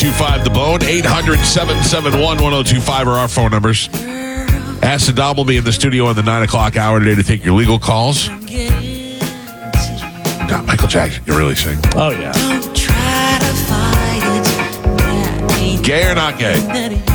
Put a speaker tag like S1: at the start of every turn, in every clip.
S1: 1025 The Bone. 800-771-1025 are our phone numbers. Acid Dom will be in the studio on the 9 o'clock hour today to take your legal calls. God, Michael Jackson, you really sing.
S2: Oh, yeah.
S1: Gay or not gay?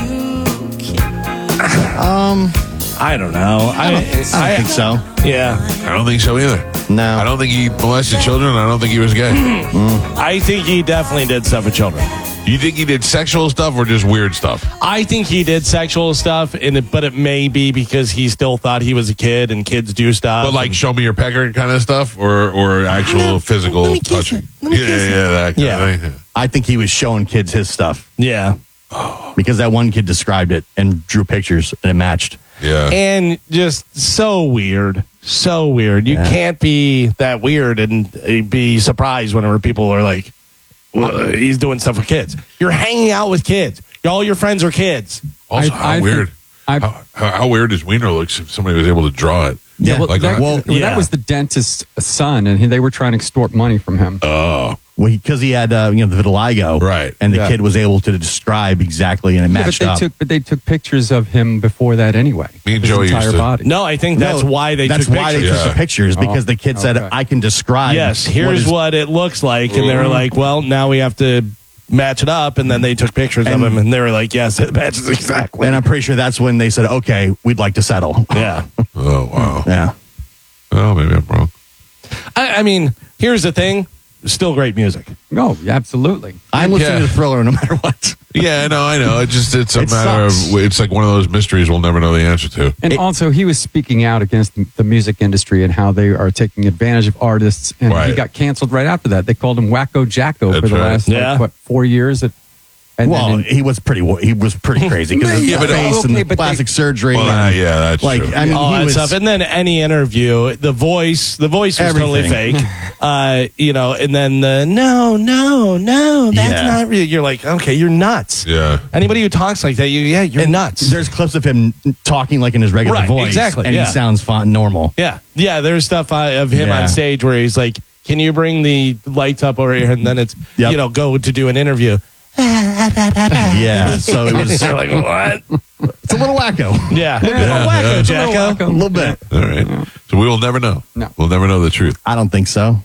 S2: I don't know.
S3: I don't think so.
S2: Yeah.
S1: I don't think so either.
S3: No.
S1: I don't think he molested children. I don't think he was gay.
S2: I think he definitely did stuff with children.
S1: You think he did sexual stuff or just weird stuff?
S2: I think he did sexual stuff, but it may be because he still thought he was a kid and kids do stuff.
S1: But like show me your pecker kind of stuff or actual physical touching? That kind of thing.
S3: I think he was showing kids his stuff
S2: Yeah.
S3: because that one kid described it and drew pictures and it matched.
S1: Yeah.
S2: And just so weird. So weird. You can't be that weird and be surprised whenever people are like, well, he's doing stuff with kids. You're hanging out with kids. All your friends are kids.
S1: Also, how weird? How weird does Wiener looks if somebody was able to draw it?
S3: Yeah,
S1: like
S4: that was the dentist's son, and they were trying to extort money from him.
S1: Oh,
S3: well, because he had the vitiligo,
S1: right?
S3: And the kid was able to describe exactly, and it matched up.
S4: But they took pictures of him before that anyway.
S1: Me and
S4: his
S1: Joey
S4: entire
S1: used to.
S4: body.
S2: No, I think that's why they took
S3: why
S2: pictures.
S3: they took the pictures because the kid said,
S4: okay.
S3: "I can describe."
S2: Yes, here's what it looks like, and they were like, "Well, now we have to match it up," and then they took pictures of him, and they were like, "Yes, it matches exactly."
S3: And I'm pretty sure that's when they said, "Okay, we'd like to settle."
S2: Yeah.
S1: Oh wow.
S3: Yeah.
S1: Oh, maybe I'm wrong.
S2: I mean, here's the thing: still great music.
S4: No, absolutely.
S3: I'm listening to Thriller no matter what.
S1: Yeah, I know. It's a
S3: It
S1: matter
S3: sucks.
S1: of it's like one of those mysteries we'll never know the answer to.
S4: And also, he was speaking out against the music industry and how they are taking advantage of artists. And
S1: Right.
S4: he got canceled right after that. They called him Wacko Jacko for
S1: That's
S4: the
S1: right.
S4: last 4 years.
S3: He was pretty crazy because of his
S1: Yeah, but-
S3: face and
S4: okay,
S3: the
S4: but
S3: plastic surgery.
S1: Well,
S3: and,
S1: yeah, that's
S3: like
S1: true.
S3: I mean,
S2: All
S3: he
S2: that
S3: was
S2: stuff, and then any interview, the voice was totally
S3: Everything.
S2: fake. And then the no, that's
S3: Yeah.
S2: not real. You're like, okay, you're nuts.
S1: Yeah.
S2: Anybody who talks like that, you're nuts.
S3: There's clips of him talking like in his regular
S2: Right,
S3: voice,
S2: exactly,
S3: and
S2: yeah.
S3: he sounds fine, normal.
S2: Yeah. There's stuff of him
S3: Yeah.
S2: on stage where he's like, "Can you bring the lights up over here?" And then it's
S3: Yep.
S2: go to do an interview.
S3: Yeah, so it was.
S2: They're like, what?
S3: It's a little wacko.
S2: Yeah.
S1: Yeah.
S2: Jacko.
S3: A little bit.
S1: All right. So we will never know.
S4: No.
S1: We'll never know the truth.
S3: I don't think so.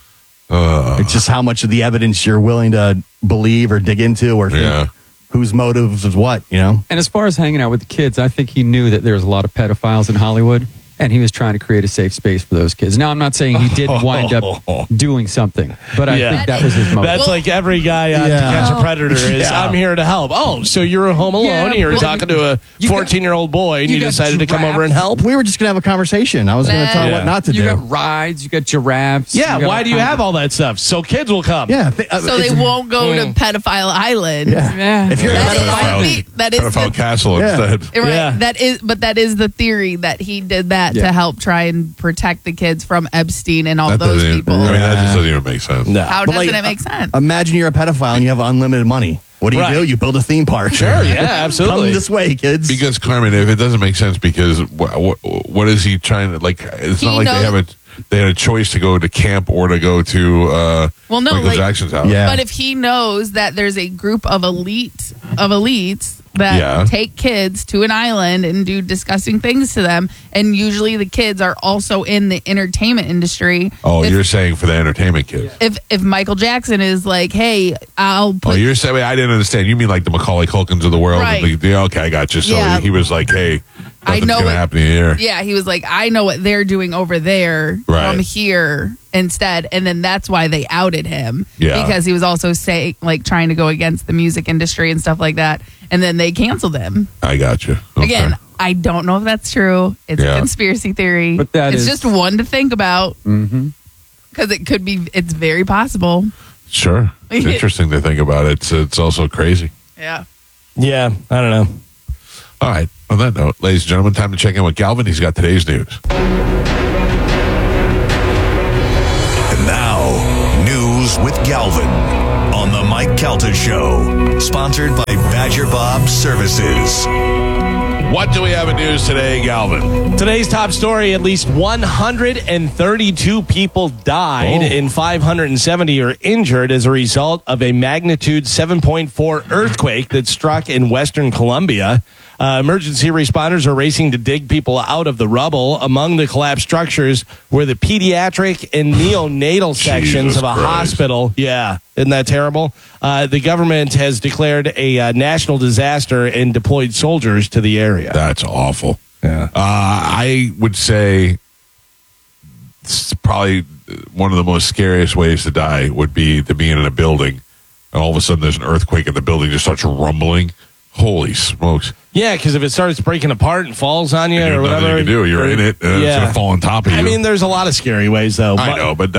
S3: It's just how much of the evidence you're willing to believe or dig into, or think whose motives is what.
S4: And as far as hanging out with the kids, I think he knew that there's a lot of pedophiles in Hollywood, and he was trying to create a safe space for those kids. Now, I'm not saying he did wind up doing something, but I think that was his motive.
S2: That's like every guy on To Catch a Predator is, I'm here to help. Oh, so you're home alone and you're talking to a 14-year-old boy and you decided to come over and help?
S3: We were just going to have a conversation. I was going to tell what not to do.
S4: You got rides, you got giraffes.
S2: Yeah,
S4: you got
S2: why do you have all that stuff? So kids will come.
S3: Yeah.
S5: So they won't go to Pedophile Island.
S4: Yeah.
S3: If you're
S5: That is
S1: Pedophile Castle instead.
S5: Right.
S2: Yeah.
S5: That is the theory that he did that to help try and protect the kids from Epstein and all
S1: That
S5: those
S1: doesn't-
S5: people.
S1: I mean, that just doesn't even make sense.
S2: No.
S5: How
S3: But,
S5: doesn't
S3: like,
S5: it make sense?
S3: Imagine you're a pedophile and you have unlimited money. What do you
S2: Right.
S3: do? You build a theme park.
S2: Sure, yeah, absolutely.
S3: Come this way, kids.
S1: Because Carmen, if it doesn't make sense, because what is he trying to like? It's
S5: He
S1: not like
S5: knows-
S1: they had a choice to go to camp or to go to
S5: Well, no,
S1: Michael
S5: like-
S1: Jackson's house.
S3: Yeah.
S5: But if he knows that there's a group of elites that
S1: Yeah.
S5: take kids to an island and do disgusting things to them, and usually the kids are also in the entertainment industry.
S1: Oh,
S5: if,
S1: you're saying for the entertainment kids.
S5: if Michael Jackson is like, hey, I'll
S1: Oh,
S5: put
S1: you're saying I didn't understand. You mean like the Macaulay Culkins of the world?
S5: Right.
S1: Okay, I got you. So
S5: Yeah.
S1: he was like, "Hey,
S5: I
S1: nothing's
S5: know
S1: going to
S5: it-
S1: happen here."
S5: Yeah, he was like, I know what they're doing over there
S1: Right.
S5: from here instead. And then that's why they outed him.
S1: Yeah.
S5: Because he was also trying to go against the music industry and stuff like that. And then they canceled him.
S1: I got you. Okay.
S5: Again, I don't know if that's true. It's
S1: Yeah.
S5: a conspiracy theory.
S4: But that
S5: it's
S4: is-
S5: just one to think about. Because it could be, it's very possible.
S1: Sure, it's interesting to think about. It's also crazy.
S5: Yeah.
S2: Yeah, I don't know.
S1: All right. On that note, ladies and gentlemen, time to check in with Galvin. He's got today's news.
S6: And now, news with Galvin on the Mike Calta Show, sponsored by Badger Bob Services.
S1: What do we have in news today, Galvin?
S2: Today's top story, at least 132 people died and 570 are injured as a result of a magnitude 7.4 earthquake that struck in western Colombia. Emergency responders are racing to dig people out of the rubble. Among the collapsed structures were the pediatric and neonatal sections
S1: Jesus
S2: of a
S1: Christ.
S2: hospital. Yeah, isn't that terrible? The government has declared a national disaster and deployed soldiers to the area.
S1: That's awful.
S2: Yeah.
S1: I would say it's probably one of the most scariest ways to die would be to be in a building and all of a sudden there's an earthquake and the building just starts rumbling. Holy smokes.
S2: Yeah, because if it starts breaking apart and falls on you
S1: And
S2: or
S1: there's nothing
S2: whatever.
S1: you can do. You're in it, and it's going to fall on top of you.
S2: I mean, there's a lot of scary ways, though.
S1: I know, but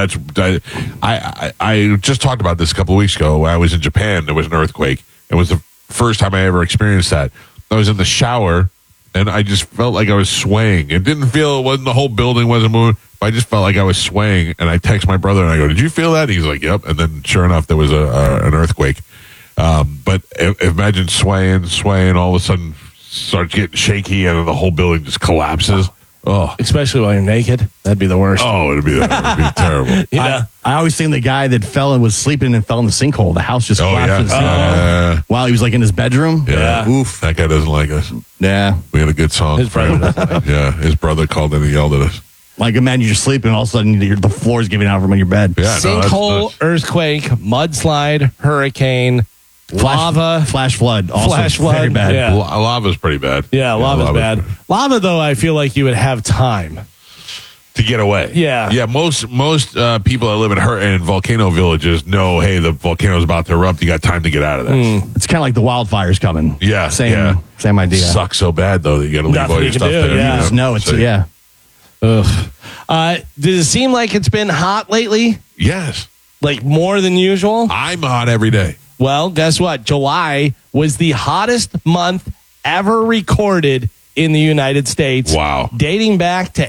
S1: I just talked about this a couple of weeks ago. When I was in Japan, there was an earthquake. It was the first time I ever experienced that. I was in the shower, and I just felt like I was swaying. It didn't feel, it wasn't the whole building wasn't moving, but I just felt like I was swaying. And I text my brother, and I go, "Did you feel that?" He's like, "Yep." And then, sure enough, there was an earthquake. But imagine swaying, all of a sudden starts getting shaky, and then the whole building just collapses. Oh,
S2: especially while you're naked. That'd be the worst.
S1: oh, it'd be terrible.
S2: Yeah.
S3: I always think the guy that fell and was sleeping and fell in the sinkhole. The house just
S1: Oh,
S3: collapsed.
S1: yeah.
S3: While he was like in his bedroom.
S1: Yeah.
S3: Oof.
S1: That guy doesn't like us.
S3: Yeah.
S1: We had a good song.
S2: His brother doesn't like
S1: Yeah, his brother called in and yelled at us.
S3: Like imagine you're sleeping and all of a sudden the floor's giving out from under your bed.
S1: Yeah, no, that's
S2: Sinkhole,
S1: nuts.
S2: earthquake, mudslide, hurricane, lava.
S3: Flash flood. Also
S2: Flash flood,
S3: Very bad.
S2: yeah.
S1: Lava's pretty bad.
S2: Yeah, lava's bad. Lava, though, I feel like you would have time.
S1: To get away.
S2: Yeah.
S1: Yeah, most people that live in volcano villages know, hey, the volcano's about to erupt. You got time to get out of there.
S3: It's kind of like the wildfires coming.
S1: Yeah,
S3: Same idea.
S1: Sucks so bad, though, that you got to leave
S2: Nothing
S1: all your
S2: you can
S1: stuff
S2: do,
S1: there.
S2: yeah.
S3: Just know it's,
S1: So-
S3: yeah.
S2: Ugh. Does it seem like it's been hot lately?
S1: Yes.
S2: Like more than usual?
S1: I'm hot every day.
S2: Well, guess what? July was the hottest month ever recorded in the United States.
S1: Wow.
S2: Dating back to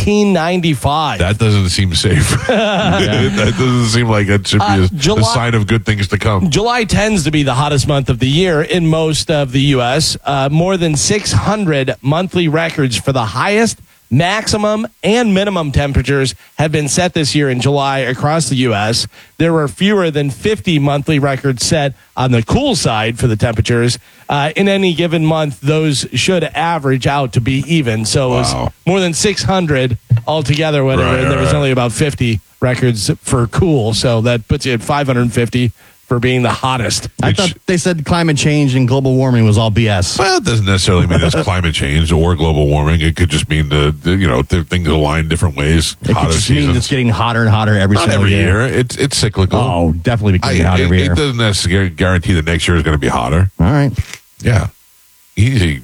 S2: 1895.
S1: That doesn't seem safe. That doesn't seem like it should be a
S2: July-
S1: sign of good things to come.
S2: July tends to be the hottest month of the year in most of the U.S. More than 600 monthly records for the highest, maximum, and minimum temperatures have been set this year in July across the U.S. There were fewer than 50 monthly records set on the cool side for the temperatures. In any given month, those should average out to be even. So it
S1: Wow.
S2: was more than 600 altogether, whatever,
S1: Right,
S2: and there was
S1: right.
S2: only about 50 records for cool. So that puts you at 550 for being the hottest.
S3: I thought they said climate change and global warming was all BS.
S1: Well, it doesn't necessarily mean it's climate change or global warming. It could just mean the things align different ways.
S3: It
S1: Hotter
S3: just means
S1: seasons.
S3: it's getting hotter and hotter every
S1: Not
S3: single
S1: every
S3: year.
S1: year. It's cyclical.
S3: Oh, definitely becoming hotter every year.
S1: It doesn't necessarily guarantee that next year is going to be hotter.
S3: All right.
S1: Yeah. Easy.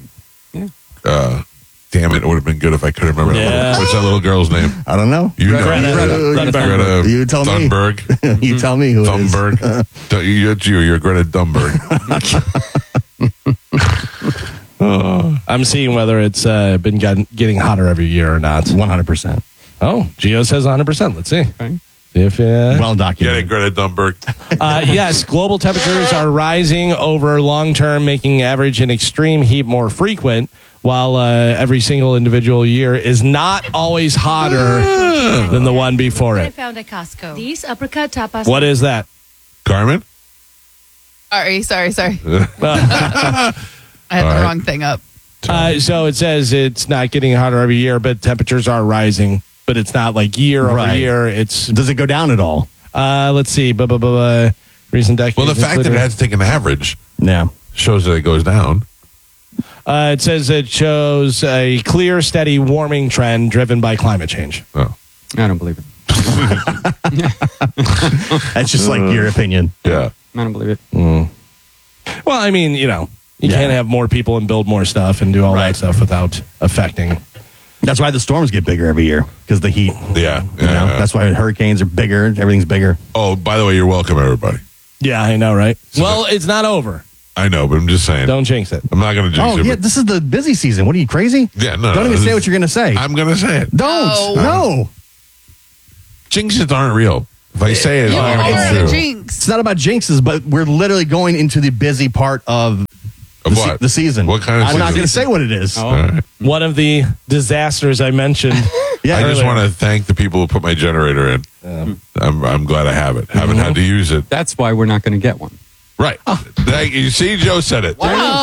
S1: Damn it. It would have been good if I could remember.
S2: Yeah.
S1: What's that little girl's name?
S3: I don't know.
S1: You know.
S2: Greta
S3: You tell me.
S1: Thunberg.
S3: You tell me who it is.
S1: Thunberg. You're Greta Thunberg.
S2: I'm seeing whether it's been getting hotter every year or not.
S3: 100%.
S2: Oh, Geo says 100%. Let's see.
S4: Okay.
S2: If
S3: Well
S1: Get
S3: documented.
S1: it, Greta Thunberg.
S2: yes, global temperatures are rising over long term, making average and extreme heat more frequent. While every single individual year is not always hotter than the one before
S7: I
S2: it.
S7: found at Costco. These apricot tapas.
S2: What is that?
S1: Carmen?
S5: Sorry. I had
S1: All
S5: the
S1: right.
S5: wrong thing up.
S2: So it says it's not getting hotter every year, but temperatures are rising. But it's not like year over
S3: Right.
S2: year. It's
S3: Does it go down at all?
S2: let's see. Recent decades.
S1: Well, the fact that it has to take an average
S3: Yeah.
S1: shows that it goes down.
S2: It says it shows a clear, steady warming trend driven by climate change.
S1: Oh.
S4: I don't believe it.
S3: That's just like your opinion.
S1: Yeah.
S4: I don't believe it.
S2: Well, I mean, you can't have more people and build more stuff and do all that stuff without affecting.
S3: That's why the storms get bigger every year because the heat.
S1: Yeah.
S3: You know? That's why hurricanes are bigger. Everything's bigger.
S1: Oh, by the way, you're welcome, everybody.
S2: Yeah, I know, right? Well, it's not over.
S1: I know, but I'm just saying.
S2: Don't jinx it.
S1: I'm not going to jinx
S3: Oh,
S1: it.
S3: yeah.
S1: but
S3: This is the busy season. What are you, crazy?
S1: Yeah, no.
S3: Don't even say what you're going to say.
S1: I'm going to say it.
S3: Don't. No.
S1: Jinxes aren't real. If I say it, it's
S5: You
S1: not going to
S5: are
S1: come
S5: a
S1: true.
S5: jinx.
S3: It's not about jinxes, but we're literally going into the busy part of
S1: Of what?
S3: The season.
S1: What kind of
S3: I'm not
S1: season?
S3: going to say what it is.
S1: All right.
S2: One of the disasters I mentioned.
S3: Yeah,
S1: I just
S2: earlier.
S1: want to thank the people who put my generator in. I'm glad I have it. Haven't had to use it.
S4: That's why we're not going to get one.
S1: Right. Thank you. See, Joe said it.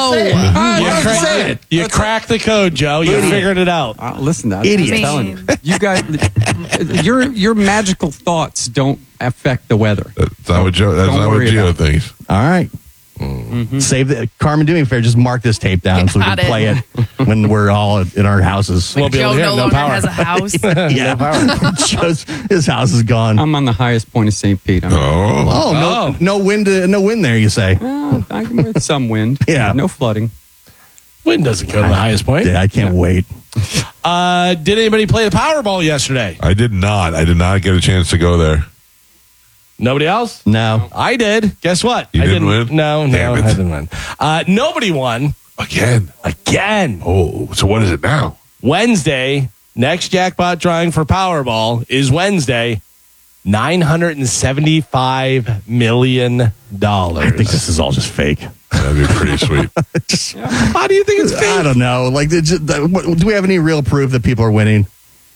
S2: You cracked the code, Joe. You figured it out.
S4: Listen, I'm
S3: Idiot.
S4: telling you, you guys, your magical thoughts don't affect the weather.
S1: That's not what Joe. That's
S4: Don't
S1: not what
S4: worry
S1: Gio
S4: about
S1: thinks.
S3: All right. Save the Carmen. Do me a favor. Just mark this tape down so we can
S5: Got it.
S3: play it when we're all in our houses.
S2: We'll be able
S5: Joe
S2: to hear
S5: no
S2: it. No
S5: longer
S2: power.
S5: has a house.
S3: Yeah, his house is gone.
S4: I'm on the highest point of St. Pete.
S1: Oh,
S3: No wind. No wind there. You say?
S4: I can with some wind.
S3: Yeah.
S4: No flooding.
S2: Wind doesn't go to the highest point.
S3: Yeah, I can't wait.
S2: Did anybody play the Powerball yesterday?
S1: I did not. I did not get a chance to go there.
S2: Nobody else?
S3: No.
S2: I did. Guess what?
S1: You
S2: I
S1: didn't win?
S2: No,
S1: Damn it.
S2: I didn't win. Nobody won.
S1: Again. Oh, so what is it now?
S2: Wednesday, next jackpot drawing for Powerball is Wednesday, $975 million.
S3: I think this is all just fake.
S1: That'd be pretty sweet.
S2: How do you think it's fake?
S3: I don't know. Like, do we have any real proof that people are winning?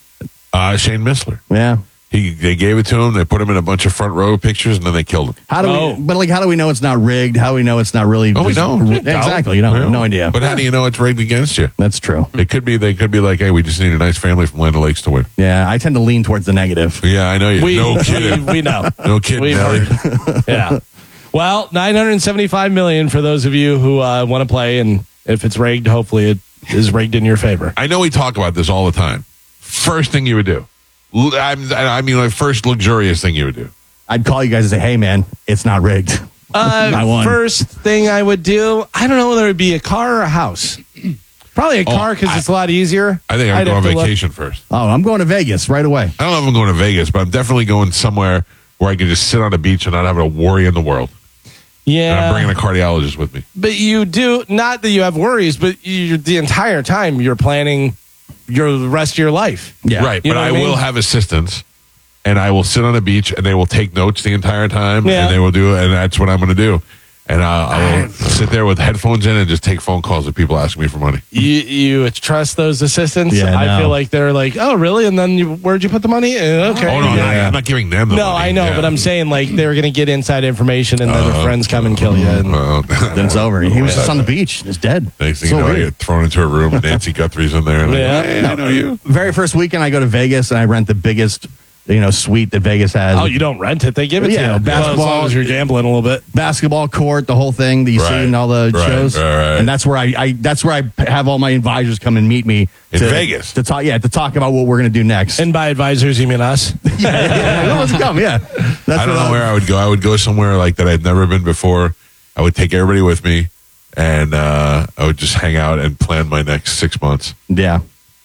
S1: Shane Missler.
S3: Yeah.
S1: They gave it to him. They put him in a bunch of front row pictures, and then they killed him.
S3: How do
S2: Oh.
S3: we? But like, how do we know it's not rigged? How do we know it's not really?
S1: Oh, we don't.
S3: Exactly. You know, no idea.
S1: But how do you know it's rigged against you?
S3: That's true.
S1: It could be. They could be like, hey, we just need a nice family from Land O'Lakes to win.
S3: Yeah, I tend to lean towards the negative.
S1: Yeah, I know you. No kidding.
S2: We know.
S1: No kidding,
S2: We've
S1: Nelly.
S2: heard. Yeah. Well, $975 million for those of you who want to play, and if it's rigged, hopefully it is rigged in your favor.
S1: I know we talk about this all the time. First thing you would do. I mean, like first luxurious thing you would do.
S3: I'd call you guys and say, "Hey, man, it's not rigged." I won.
S2: First thing I would do, I don't know whether it would be a car or a house. Probably a car because it's a lot easier.
S1: I think I'd go on
S2: have to look-
S1: vacation first.
S3: Oh, I'm going to Vegas right away.
S1: I don't know if I'm going to Vegas, but I'm definitely going somewhere where I can just sit on a beach and not have a worry in the world. And I'm bringing
S2: Yeah,
S1: a cardiologist with me.
S2: but you do not that you have worries, but the entire time you're planning the rest of your life.
S3: Yeah.
S1: Right,
S2: You
S1: but
S2: know
S1: I
S2: what I mean?
S1: will have assistants, and I will sit on a beach, and they will take notes the entire time,
S2: Yeah.
S1: and they will do it, and that's what I'm going to do. And I will sit there with headphones in and just take phone calls of people asking me for money.
S2: You trust those assistants?
S3: Yeah,
S2: I
S3: no.
S2: feel like they're like, oh, really? And then where'd you put the money? Okay.
S1: Oh, no,
S2: Yeah.
S1: I'm not giving them the
S2: No,
S1: money.
S2: I know,
S1: Yeah.
S2: but I'm saying like they're going to get inside information and then their friends come and kill you. And,
S3: Then it's over. He was just on the beach. He's dead.
S1: Next thing
S3: So
S1: you know, I
S3: weird.
S1: get thrown into a room, and Nancy Guthrie's in there. And
S2: Yeah.
S1: hey, I know you.
S3: Very first weekend, I go to Vegas and I rent the biggest, suite that Vegas has.
S2: oh, you don't rent it; they give it
S3: Yeah,
S2: to you. Well, as
S3: basketball-
S2: long as you're gambling a little bit.
S3: Basketball court, the whole thing that you see
S1: Right.
S3: in all the
S1: Right,
S3: shows.
S1: right.
S3: And that's where I have all my advisors come and meet me
S1: In
S3: to,
S1: Vegas?
S3: to talk about what we're going to do next.
S2: And by advisors, you mean us?
S3: yeah, let's come. Yeah, that's
S1: I don't know where I would go. I would go somewhere like that I'd never been before. I would take everybody with me, and I would just hang out and plan my next 6 months.
S3: Yeah,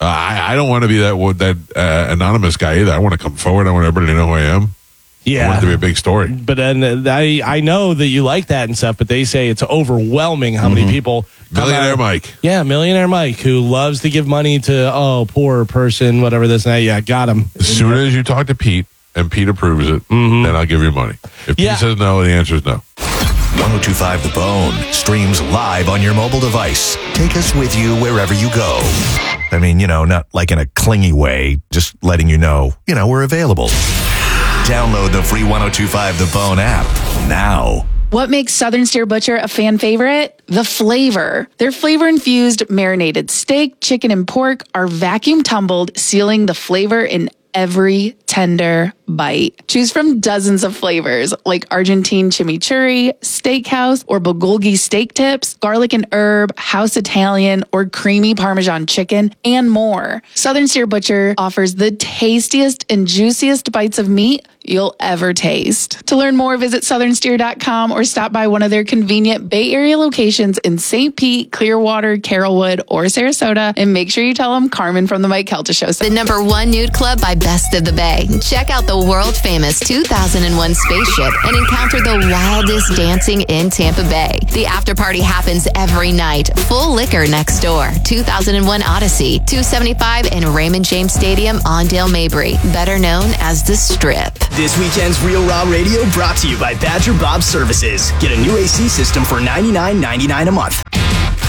S1: I don't want to be that anonymous guy either. I want to come forward. I want everybody to know who I am. I want it to be a big story.
S2: But then I know that you like that and stuff, but they say it's overwhelming how many people. come
S1: Millionaire
S2: out-
S1: Mike.
S2: Yeah, Millionaire Mike, who loves to give money to, poor person, whatever this and that. Yeah, got him.
S1: As soon as you talk to Pete and Pete approves it, then I'll give you money. If
S2: Yeah.
S1: Pete says no, the answer is no.
S6: 1025 The Bone streams live on your mobile device. Take us with you wherever you go. I mean, not like in a clingy way, just letting you know, we're available. Download the free 1025 The Bone app now.
S5: What makes Southern Steer Butcher a fan favorite? The flavor. Their flavor-infused marinated steak, chicken, and pork are vacuum tumbled, sealing the flavor in every tender bite. Choose from dozens of flavors like Argentine chimichurri, steakhouse, or bulgogi steak tips, garlic and herb, house Italian, or creamy Parmesan chicken, and more. Southern Steer Butcher offers the tastiest and juiciest bites of meat you'll ever taste. To learn more, visit southernsteer.com or stop by one of their convenient Bay Area locations in St. Pete, Clearwater, Carrollwood, or Sarasota, and make sure you tell them Carmen from the Mike Kelta Show.
S8: The #1 nude club by Best of the Bay. Check out the world-famous 2001 spaceship and encounter the wildest dancing in Tampa Bay. The after party happens every night. Full liquor next door. 2001 Odyssey, 275 and Raymond James Stadium on Dale Mabry, better known as The Strip.
S9: This weekend's Real Raw Radio brought to you by Badger Bob Services. Get a new AC system for $99.99 a month.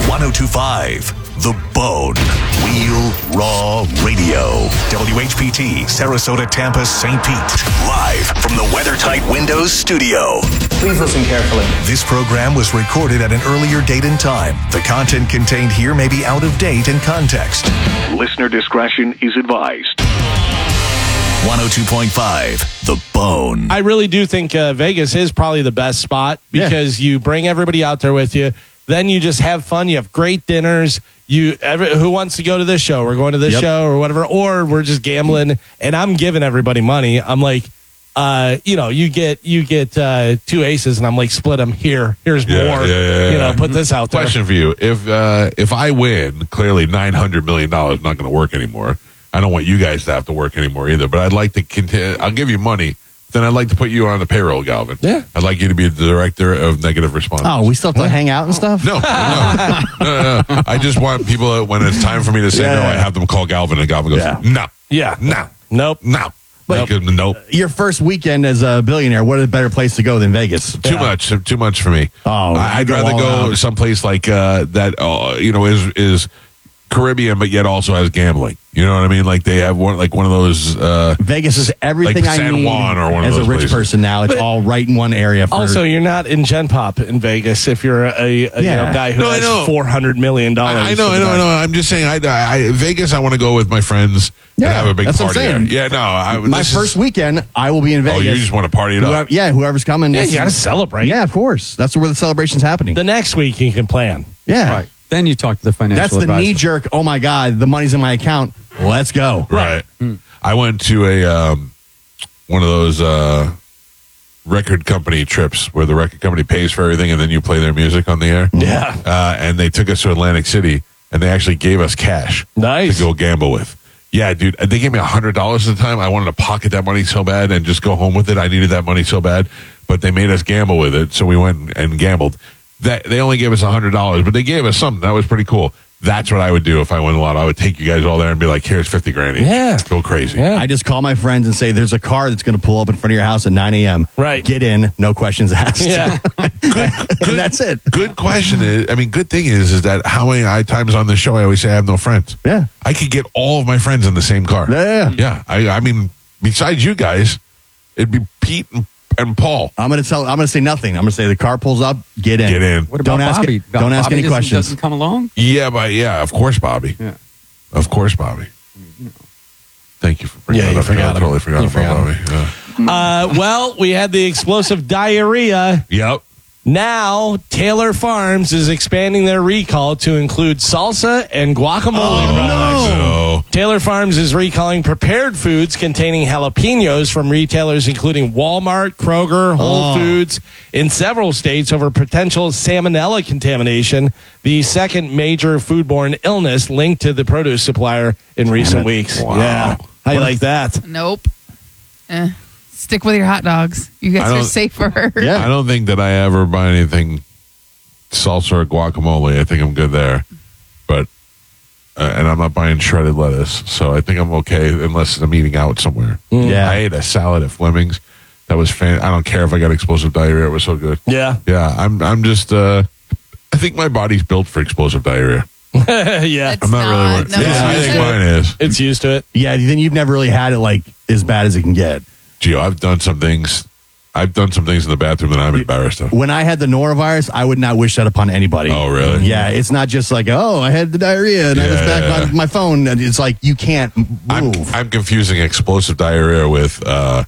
S6: 102.5 The Bone. Real Raw Radio. WHPT, Sarasota, Tampa, St. Pete. Live from the WeatherTight Windows studio.
S9: Please listen carefully.
S6: This program was recorded at an earlier date and time. The content contained here may be out of date in context. Listener discretion is advised. 102.5 The Bone.
S2: I really do think Vegas is probably the best spot because you bring everybody out there with you. Then you just have fun. You have great dinners. Who wants to go to this show? We're going to this show or whatever. Or we're just gambling, and I'm giving everybody money. I'm like, you get 2 aces, and I'm like, split them here. Here's more. Put this out there.
S1: Question for you: If I win, clearly $900 million is not going to work anymore. I don't want you guys to have to work anymore either. But I'd like to continue. I'll give you money. Then I'd like to put you on the payroll, Galvin. Yeah. I'd like you to be the director of negative response.
S3: Oh, we still have to hang out and stuff?
S1: No. I just want people, when it's time for me to say no, I have them call Galvin, and Galvin goes, no.
S2: Yeah.
S1: No.
S2: Nope.
S1: No.
S3: But
S1: nope.
S3: Your first weekend as a billionaire, what a better place to go than Vegas?
S1: Too much for me.
S3: Oh,
S1: I'd rather go someplace like that, is Caribbean, but yet also has gambling. You know what I mean? Like they have one of those.
S3: Vegas is everything
S1: like San
S3: I need
S1: Juan or one
S3: as
S1: of those
S3: a rich
S1: places.
S3: person now. It's all right in one area.
S2: Also, you're not in Gen Pop in Vegas if you're a guy who has $400 million.
S1: I know. I'm just saying, I Vegas. I want to go with my friends and have a big
S3: that's
S1: party.
S3: What I'm saying.
S1: Yeah, no.
S3: My first weekend, I will be in Vegas.
S1: Oh, you just want to party it up?
S3: Whoever's coming.
S2: Yeah, you got to celebrate.
S3: Yeah, of course. That's where the celebration's happening.
S2: The next week you can plan.
S3: Yeah.
S4: Right. Then you talk to the financial
S3: That's the
S4: advisor.
S3: knee jerk. Oh my God, the money's in my account. Let's go.
S1: Right. I went to a one of those record company trips where the record company pays for everything and then you play their music on the air.
S2: Yeah.
S1: And they took us to Atlantic City and they actually gave us cash to go gamble with. Yeah, dude. They gave me $100 at the time. I wanted to pocket that money so bad and just go home with it. I needed that money so bad, but they made us gamble with it, so we went and gambled. That they only gave us $100, but they gave us something. That was pretty cool. That's what I would do if I won a lot. I would take you guys all there and be like, here's 50 grand each.
S2: Yeah.
S1: Go crazy.
S2: Yeah.
S3: I just call my friends and say, there's a car that's going to pull up in front of your house at 9 a.m.
S2: Right.
S3: Get in, no questions asked.
S2: Yeah.
S3: And that's it.
S1: Good question. Good thing is that how many times on the show I always say I have no friends.
S3: Yeah.
S1: I could get all of my friends in the same car.
S3: Yeah.
S1: I mean, besides you guys, it'd be Pete and Paul.
S3: I'm going to say nothing. I'm going to say the car pulls up, get in.
S1: Get in.
S4: What about
S3: Don't ask
S4: Bobby?
S3: it- don't ask
S4: Bobby
S3: any
S4: doesn't-
S3: questions.
S4: Doesn't come along?
S1: Yeah, of course, Bobby.
S4: Yeah.
S1: Of course, Bobby. Thank you for bringing
S2: Yeah,
S1: that
S2: you
S1: up.
S2: forgot
S1: I totally forgot
S2: You
S1: about
S2: forgot
S1: Bobby. Yeah.
S2: Well, we had the explosive diarrhea.
S1: Yep.
S2: Now, Taylor Farms is expanding their recall to include salsa and guacamole products.
S1: So,
S2: Taylor Farms is recalling prepared foods containing jalapenos from retailers including Walmart, Kroger, Whole Foods in several states over potential salmonella contamination, the second major foodborne illness linked to the produce supplier in recent weeks.
S1: Wow.
S2: Yeah. How you like that?
S5: Nope. Stick with your hot dogs. You guys are safer.
S3: Yeah.
S1: I don't think that I ever buy anything salsa or guacamole. I think I'm good there. But, and I'm not buying shredded lettuce. So I think I'm okay unless I'm eating out somewhere.
S3: Yeah.
S1: I ate a salad at Fleming's. That was fan. I don't care if I got explosive diarrhea. It was so good.
S2: Yeah.
S1: Yeah. I'm just, I think my body's built for explosive diarrhea.
S2: Yeah.
S5: It's
S1: I'm not really worried.
S5: No,
S1: Yeah, I think mine is.
S2: It's used to it.
S3: Yeah, then you've never really had it like as bad as it can get.
S1: Gio, I've done some things in the bathroom that I'm embarrassed of.
S3: When I had the norovirus, I would not wish that upon anybody.
S1: Oh, really?
S3: Yeah, it's not just like, oh, I had the diarrhea and I was back on my phone. And it's like, you can't move.
S1: I'm confusing explosive diarrhea with,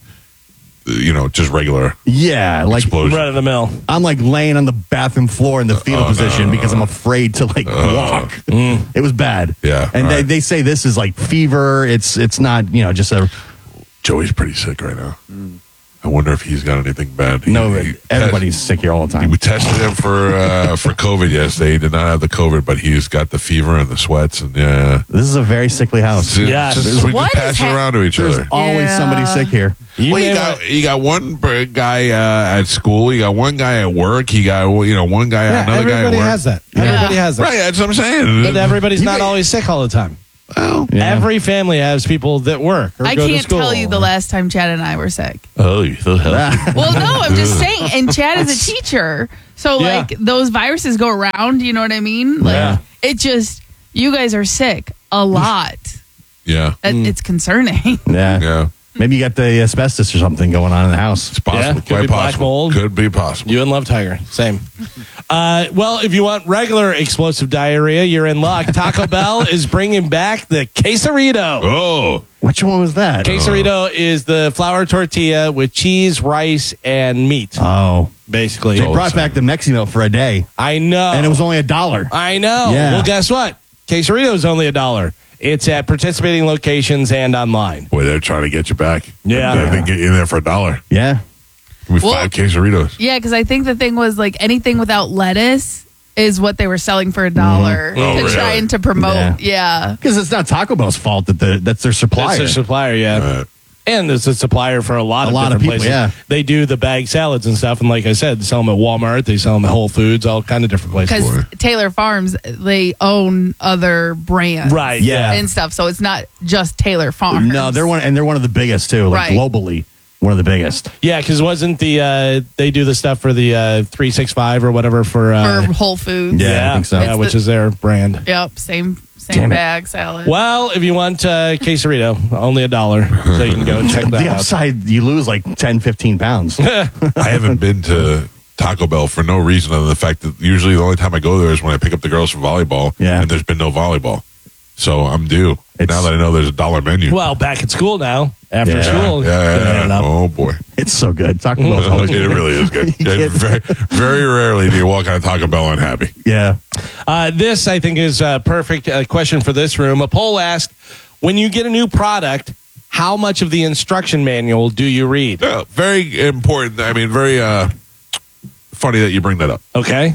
S1: just regular
S3: Yeah, like
S1: explosion.
S2: Right in the mill.
S3: I'm like laying on the bathroom floor in the fetal position because I'm afraid to like walk. It was bad.
S1: Yeah,
S3: and
S1: right.
S3: they say this is like fever. It's not just a
S1: Joey's pretty sick right now. I wonder if he's got anything bad.
S3: everybody's sick here all the time.
S1: We tested him for COVID yesterday. He did not have the COVID, but he's got the fever and the sweats. And yeah,
S3: This is a very sickly house.
S1: we
S2: Yeah.
S1: just
S5: What
S1: pass
S5: is
S1: it around to each
S3: There's
S1: other.
S3: always somebody sick here.
S1: You got one guy at school. You got one guy at work. You got one guy, another guy at
S2: everybody
S1: work.
S2: has that. Everybody has that.
S1: Right, that's what I'm saying.
S2: But everybody's not always sick all the time.
S1: Well,
S2: Every family has people that work or
S5: I
S2: go to
S5: can't
S2: school.
S5: tell you the last time Chad and I were sick.
S1: oh, you feel healthy.
S5: Well, no, I'm just saying. And Chad is a teacher. So,
S2: Yeah.
S5: like, those viruses go around. You know what I mean? Like,
S2: Yeah.
S5: it just, you guys are sick a lot.
S1: Yeah.
S5: It's concerning.
S3: Yeah.
S1: Yeah.
S3: Maybe you got the asbestos or something going on in the house.
S1: It's possible.
S2: Yeah, could
S1: Quite
S2: be black
S1: possible.
S2: mold.
S1: Could be possible.
S2: You and Love Tiger, same. Well, if you want regular explosive diarrhea, you're in luck. Taco Bell is bringing back the quesarito.
S1: Oh.
S3: Which one was that?
S2: Quesarito is the flour tortilla with cheese, rice, and meat,
S3: Oh.
S2: basically.
S3: They brought back the Mexico for a day,
S2: I know.
S3: and it was only $1.
S2: I know.
S3: Yeah.
S2: Well, guess what? Quesarito is only $1. It's at participating locations and online.
S1: Boy, they're trying to get you back.
S2: Yeah.
S1: They get you in there for $1.
S3: Yeah.
S1: Give me
S5: Well-
S1: 5 quesaritos.
S5: Yeah, because I think the thing was, like, anything without lettuce is what they were selling for $1
S1: Oh,
S5: to
S1: really?
S5: trying to promote. Yeah.
S3: Because it's not Taco Bell's fault that's their supplier.
S2: That's their supplier, yeah.
S1: Right.
S2: And it's a supplier for a lot of different
S3: people,
S2: places.
S3: yeah.
S2: They do the bag salads and stuff. And like I said, they sell them at Walmart. They sell them at Whole Foods, all kind of different places.
S5: Because Taylor Farms, they own other brands.
S2: Right,
S3: yeah.
S5: And stuff. So it's not just Taylor Farms.
S3: No, they're one of the biggest too, like
S5: Right.
S3: globally, one of the biggest.
S2: Yeah, because wasn't they do the stuff for the 365 or whatever for
S5: For Whole Foods.
S3: Yeah, I think so.
S2: Yeah,
S5: It's
S2: which
S5: the-
S2: is their brand.
S5: Yep. Same
S3: Damn it.
S5: bag salad.
S2: Well, if you want quesarito, only $1. So you can go and check that
S3: The
S2: out.
S3: upside, you lose like 10, 15 pounds.
S1: I haven't been to Taco Bell for no reason other than the fact that usually the only time I go there is when I pick up the girls from volleyball.
S3: Yeah.
S1: And there's been no volleyball. So I'm due.
S3: It's-
S1: now that I know there's a $1 menu.
S2: Well, back at school now. After
S3: Yeah.
S2: school.
S1: Yeah.
S2: Get it up.
S1: Oh, boy.
S3: It's so good. Taco Bell's always
S1: It really is good.
S3: Yeah.
S1: Very, very rarely do you walk out of Taco Bell unhappy.
S3: Yeah.
S2: This, I think, is a perfect question for this room. A poll asked, when you get a new product, how much of the instruction manual do you read?
S1: Yeah, very important. I mean, very funny that you bring that up.
S2: Okay.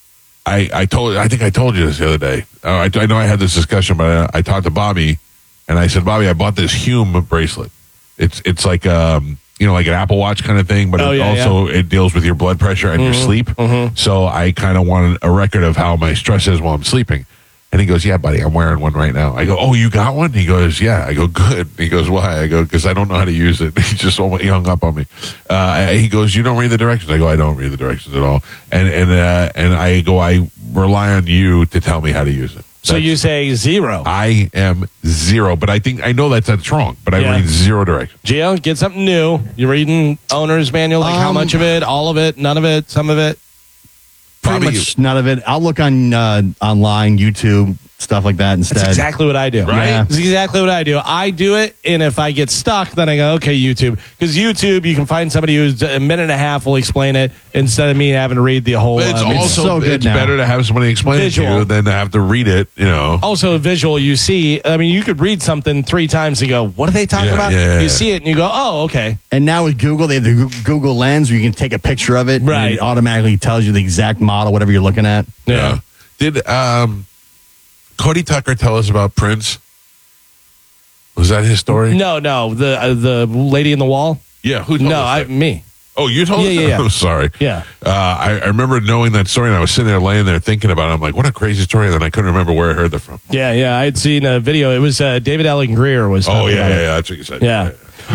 S1: I think I told you this the other day. I know I had this discussion, but I talked to Bobby, and I said, Bobby, I bought this Hume bracelet. It's like like an Apple Watch kind of thing, but it deals with your blood pressure and your sleep. So I kind of wanted a record of how my stress is while I'm sleeping. And he goes, yeah, buddy, I'm wearing one right now. I go, oh, you got one? He goes, yeah. I go, good. He goes, why? I go, because I don't know how to use it. He just he hung up on me. He goes, you don't read the directions? I go, I don't read the directions at all. And I go, I rely on you to tell me how to use it.
S2: So you say 0.
S1: I am 0, but I know that's wrong, but I read 0 directions.
S2: Gio, get something new. You reading owner's manual? Like how much of it? All of it? None of it? Some of it?
S3: Pretty
S1: Bobby,
S3: much none of it. I'll look on online, YouTube, stuff like that instead.
S2: That's exactly what I do.
S1: Right?
S3: Yeah.
S2: That's exactly what I do. I do it, and if I get stuck, then I go, okay, YouTube. Because YouTube, you can find somebody who's a minute and a half will explain it instead of me having to read the whole.
S1: But it's also
S3: so good
S1: it's
S3: now.
S1: better to have somebody explain it to
S2: Visual.
S1: you than to have to read it,
S2: Also, visual, you see, I mean, you could read something 3 times and go, what are they talking
S1: Yeah,
S2: about?
S1: yeah,
S2: You
S1: yeah.
S2: see it and you go, oh, okay.
S3: And now with Google, they have the Google Lens where you can take a picture of it.
S2: Right.
S3: And it automatically tells you the exact model, whatever you're looking at.
S2: Yeah.
S1: Did Cody Tucker tell us about Prince? Was that his story?
S2: No, the lady in the wall?
S1: Yeah, who told us that?
S2: Me.
S1: Oh, you told us
S2: Yeah,
S1: that?
S2: yeah, yeah.
S1: I'm sorry.
S2: Yeah.
S1: I remember knowing that story, and I was sitting there laying there thinking about it. I'm like, what a crazy story. And then I couldn't remember where I heard that from.
S2: Yeah, I had seen a video. It was David Allen Greer was
S1: Oh,
S2: talking
S1: yeah,
S2: about it.
S1: that's what you said.
S2: Yeah.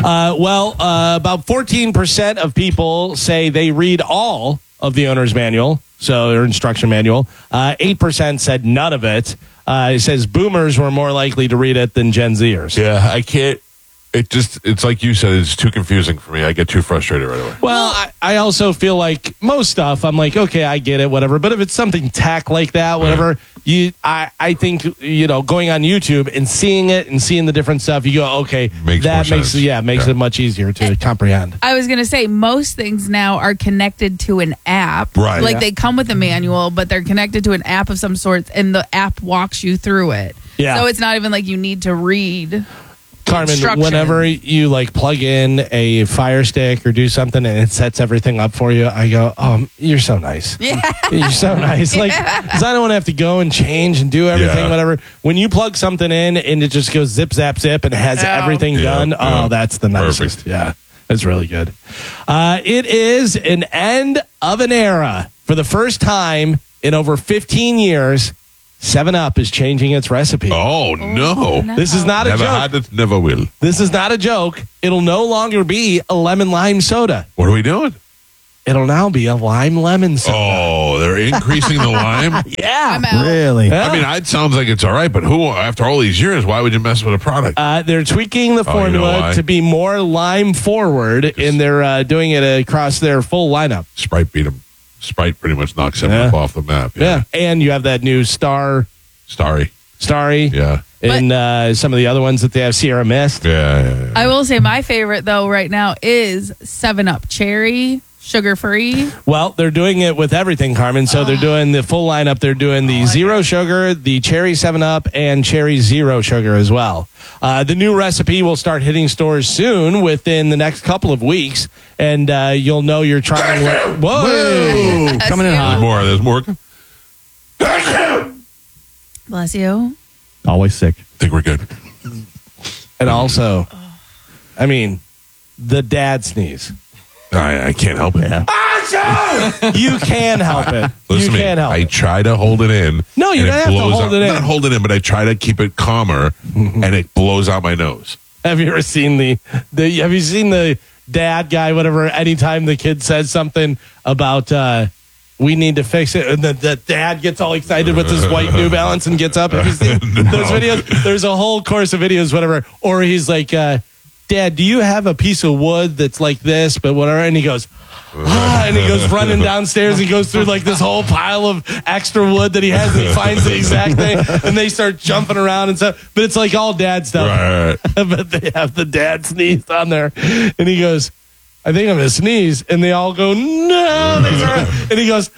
S2: About 14% of people say they read all of the owner's manual, so their instruction manual. 8% said none of it. It says boomers were more likely to read it than Gen Zers.
S1: Yeah, I can't. It's like you said, it's too confusing for me. I get too frustrated right away.
S2: Well, I also feel like most stuff, I'm like, okay, I get it, whatever. But if it's something tech like that, whatever, I think, going on YouTube and seeing it and seeing the different stuff, you go, okay,
S1: Makes
S2: that
S1: more
S2: makes
S1: sense.
S2: it much easier to comprehend.
S5: I was going to say, most things now are connected to an app.
S1: Right.
S5: Like
S1: Yeah.
S5: they come with a manual, but they're connected to an app of some sort, and the app walks you through it.
S2: Yeah.
S5: So it's not even like you need to read.
S2: Carmen,
S5: instructions.
S2: whenever you plug in a Fire Stick or do something and it sets everything up for you, I go, "Oh, you're so nice.
S5: Yeah.
S2: You're so nice." Like, because I don't want to have to go and change and do everything,
S1: Yeah.
S2: whatever. When you plug something in and it just goes zip, zap, zip, and it has
S5: Oh.
S2: everything
S1: Yeah,
S2: done,
S1: yeah.
S2: oh, that's the nicest.
S1: Perfect.
S2: Yeah, it's really good. It is an end of an era. For the first time in over 15 years, 7-Up is changing its recipe.
S1: Oh, no.
S2: This is not a
S1: Never
S2: joke.
S1: had it, never will.
S2: This is not a joke. It'll no longer be a lemon lime soda.
S1: What are we doing?
S2: It'll now be a lime lemon soda.
S1: Oh, they're increasing the lime?
S2: Yeah.
S5: I'm out.
S3: Really?
S2: Yeah.
S1: I mean, it sounds like it's all right, but who, after all these years, why would you mess with a product?
S2: They're tweaking the
S1: Oh, you know
S2: formula
S1: why?
S2: to be more lime forward, and they're doing it across their full lineup.
S1: Sprite beat them. Sprite pretty much knocks 7-Up off the map.
S2: Yeah. And you have that new Starry,
S1: Yeah.
S2: and some of the other ones that they have, Sierra Mist.
S1: Yeah.
S5: I will say my favorite though right now is 7-Up Cherry, sugar free.
S2: Well, they're doing it with everything, Carmen. So they're doing the full lineup. They're doing the zero sugar, the cherry 7-Up, and cherry zero sugar as well. The new recipe will start hitting stores soon, within the next couple of weeks, and you'll know you're trying. Whoa!
S3: Coming in hot.
S1: There's more.
S5: Bless you.
S3: Always sick.
S1: I think we're good.
S2: And also, I mean, the dad sneeze.
S1: I can't help it.
S3: Yeah.
S2: You can help it.
S1: Listen
S2: You
S1: to me.
S2: can help
S1: I
S2: it.
S1: try to hold it in.
S2: No, you
S1: and
S2: don't have to
S1: blows
S2: hold
S1: out-
S2: it in.
S1: Not hold it in, but I try to keep it calmer, and it blows out my nose.
S2: Have you ever seen have you seen the dad guy, whatever, anytime the kid says something about we need to fix it, and the dad gets all excited with his white New Balance and gets up? Have you seen those videos? There's a whole course of videos, whatever. Or he's like, Dad, do you have a piece of wood that's like this, but whatever? And he goes, and he goes running downstairs and goes through like this whole pile of extra wood that he has, and he finds the exact thing, and they start jumping around and stuff. But it's like all dad stuff.
S1: Right.
S2: But they have the dad sneeze on there, and he goes, I think I'm gonna sneeze, and they all go, no, and he goes,